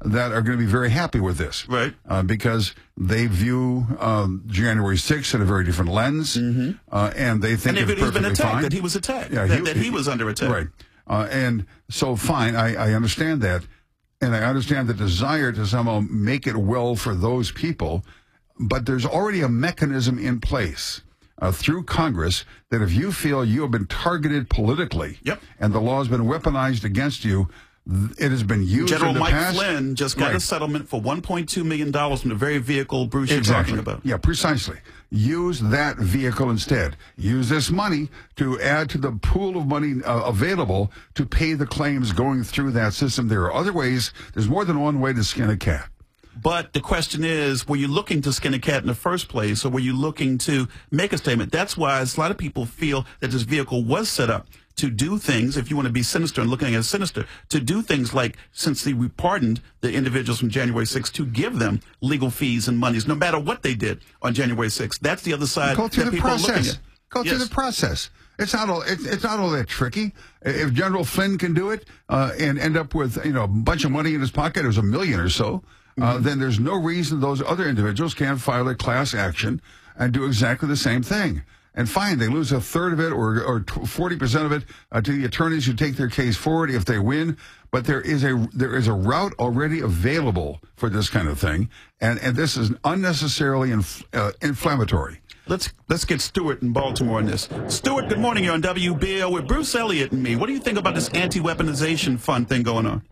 [SPEAKER 6] that are going to be very happy with this.
[SPEAKER 5] Right.
[SPEAKER 6] Uh, because they view um, January sixth in a very different lens. Mm-hmm. uh, and they think
[SPEAKER 5] and
[SPEAKER 6] it's
[SPEAKER 5] he's been
[SPEAKER 6] perfectly
[SPEAKER 5] attacked,
[SPEAKER 6] fine.
[SPEAKER 5] that he was attacked,
[SPEAKER 6] Yeah,
[SPEAKER 5] that,
[SPEAKER 6] he,
[SPEAKER 5] that he was under attack.
[SPEAKER 6] Right. Uh, and so, fine, I, I understand that. And I understand the desire to somehow make it well for those people. But there's already a mechanism in place uh, through Congress that if you feel you have been targeted politically
[SPEAKER 5] yep.
[SPEAKER 6] and the law has been weaponized against you, it has been used
[SPEAKER 5] General
[SPEAKER 6] in the
[SPEAKER 5] Mike
[SPEAKER 6] past.
[SPEAKER 5] Flynn just got
[SPEAKER 6] Right.
[SPEAKER 5] a settlement for one point two million dollars from the very vehicle Bruce
[SPEAKER 6] Exactly.
[SPEAKER 5] you're talking about.
[SPEAKER 6] Yeah, precisely. Use that vehicle instead. Use this money to add to the pool of money uh, available to pay the claims going through that system. There are other ways. There's more than one way to skin a cat.
[SPEAKER 5] But the question is, were you looking to skin a cat in the first place, or were you looking to make a statement? That's why a lot of people feel that this vehicle was set up to do things, if you want to be sinister and looking at it sinister, to do things like, since we pardoned the individuals from January sixth, to give them legal fees and monies, no matter what they did on January sixth. That's the other side
[SPEAKER 6] Go through
[SPEAKER 5] that
[SPEAKER 6] the
[SPEAKER 5] people are looking
[SPEAKER 6] process.
[SPEAKER 5] at.
[SPEAKER 6] Go
[SPEAKER 5] Yes.
[SPEAKER 6] through the process. It's not all. It's, it's not all that tricky. If General Flynn can do it uh, and end up with you know a bunch of money in his pocket, there's a million or so, uh,
[SPEAKER 5] Mm-hmm.
[SPEAKER 6] then there's no reason those other individuals can't file a class action and do exactly the same thing. And fine, they lose a third of it or or forty percent of it uh, to the attorneys who take their case forward if they win. But there is a there is a route already available for this kind of thing, and and this is unnecessarily inf- uh, inflammatory.
[SPEAKER 5] Let's let's get Stuart in Baltimore on this. Stuart, good morning. You're on W B A L with Bruce Elliott and me. What do you think about this anti-weaponization fund thing going on?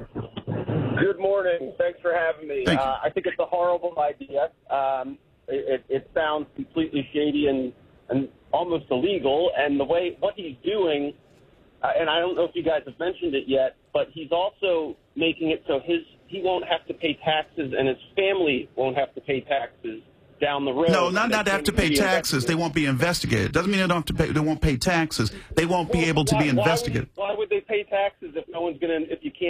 [SPEAKER 16] Good morning. Thanks for having me.
[SPEAKER 5] Thank you.
[SPEAKER 16] Uh, I think it's a horrible idea. Um, it, it, it sounds completely shady and, and almost illegal. And the way what he's doing, uh, and I don't know if you guys have mentioned it yet, but he's also making it so his he won't have to pay taxes and his family won't have to pay taxes down the road.
[SPEAKER 5] No, not not have to pay taxes. They won't be investigated. Doesn't mean they don't have to pay. They won't pay taxes. They won't be able to be
[SPEAKER 16] Why- why would-
[SPEAKER 5] investigated.
[SPEAKER 16] Why would they pay taxes if no one's going to, if you can't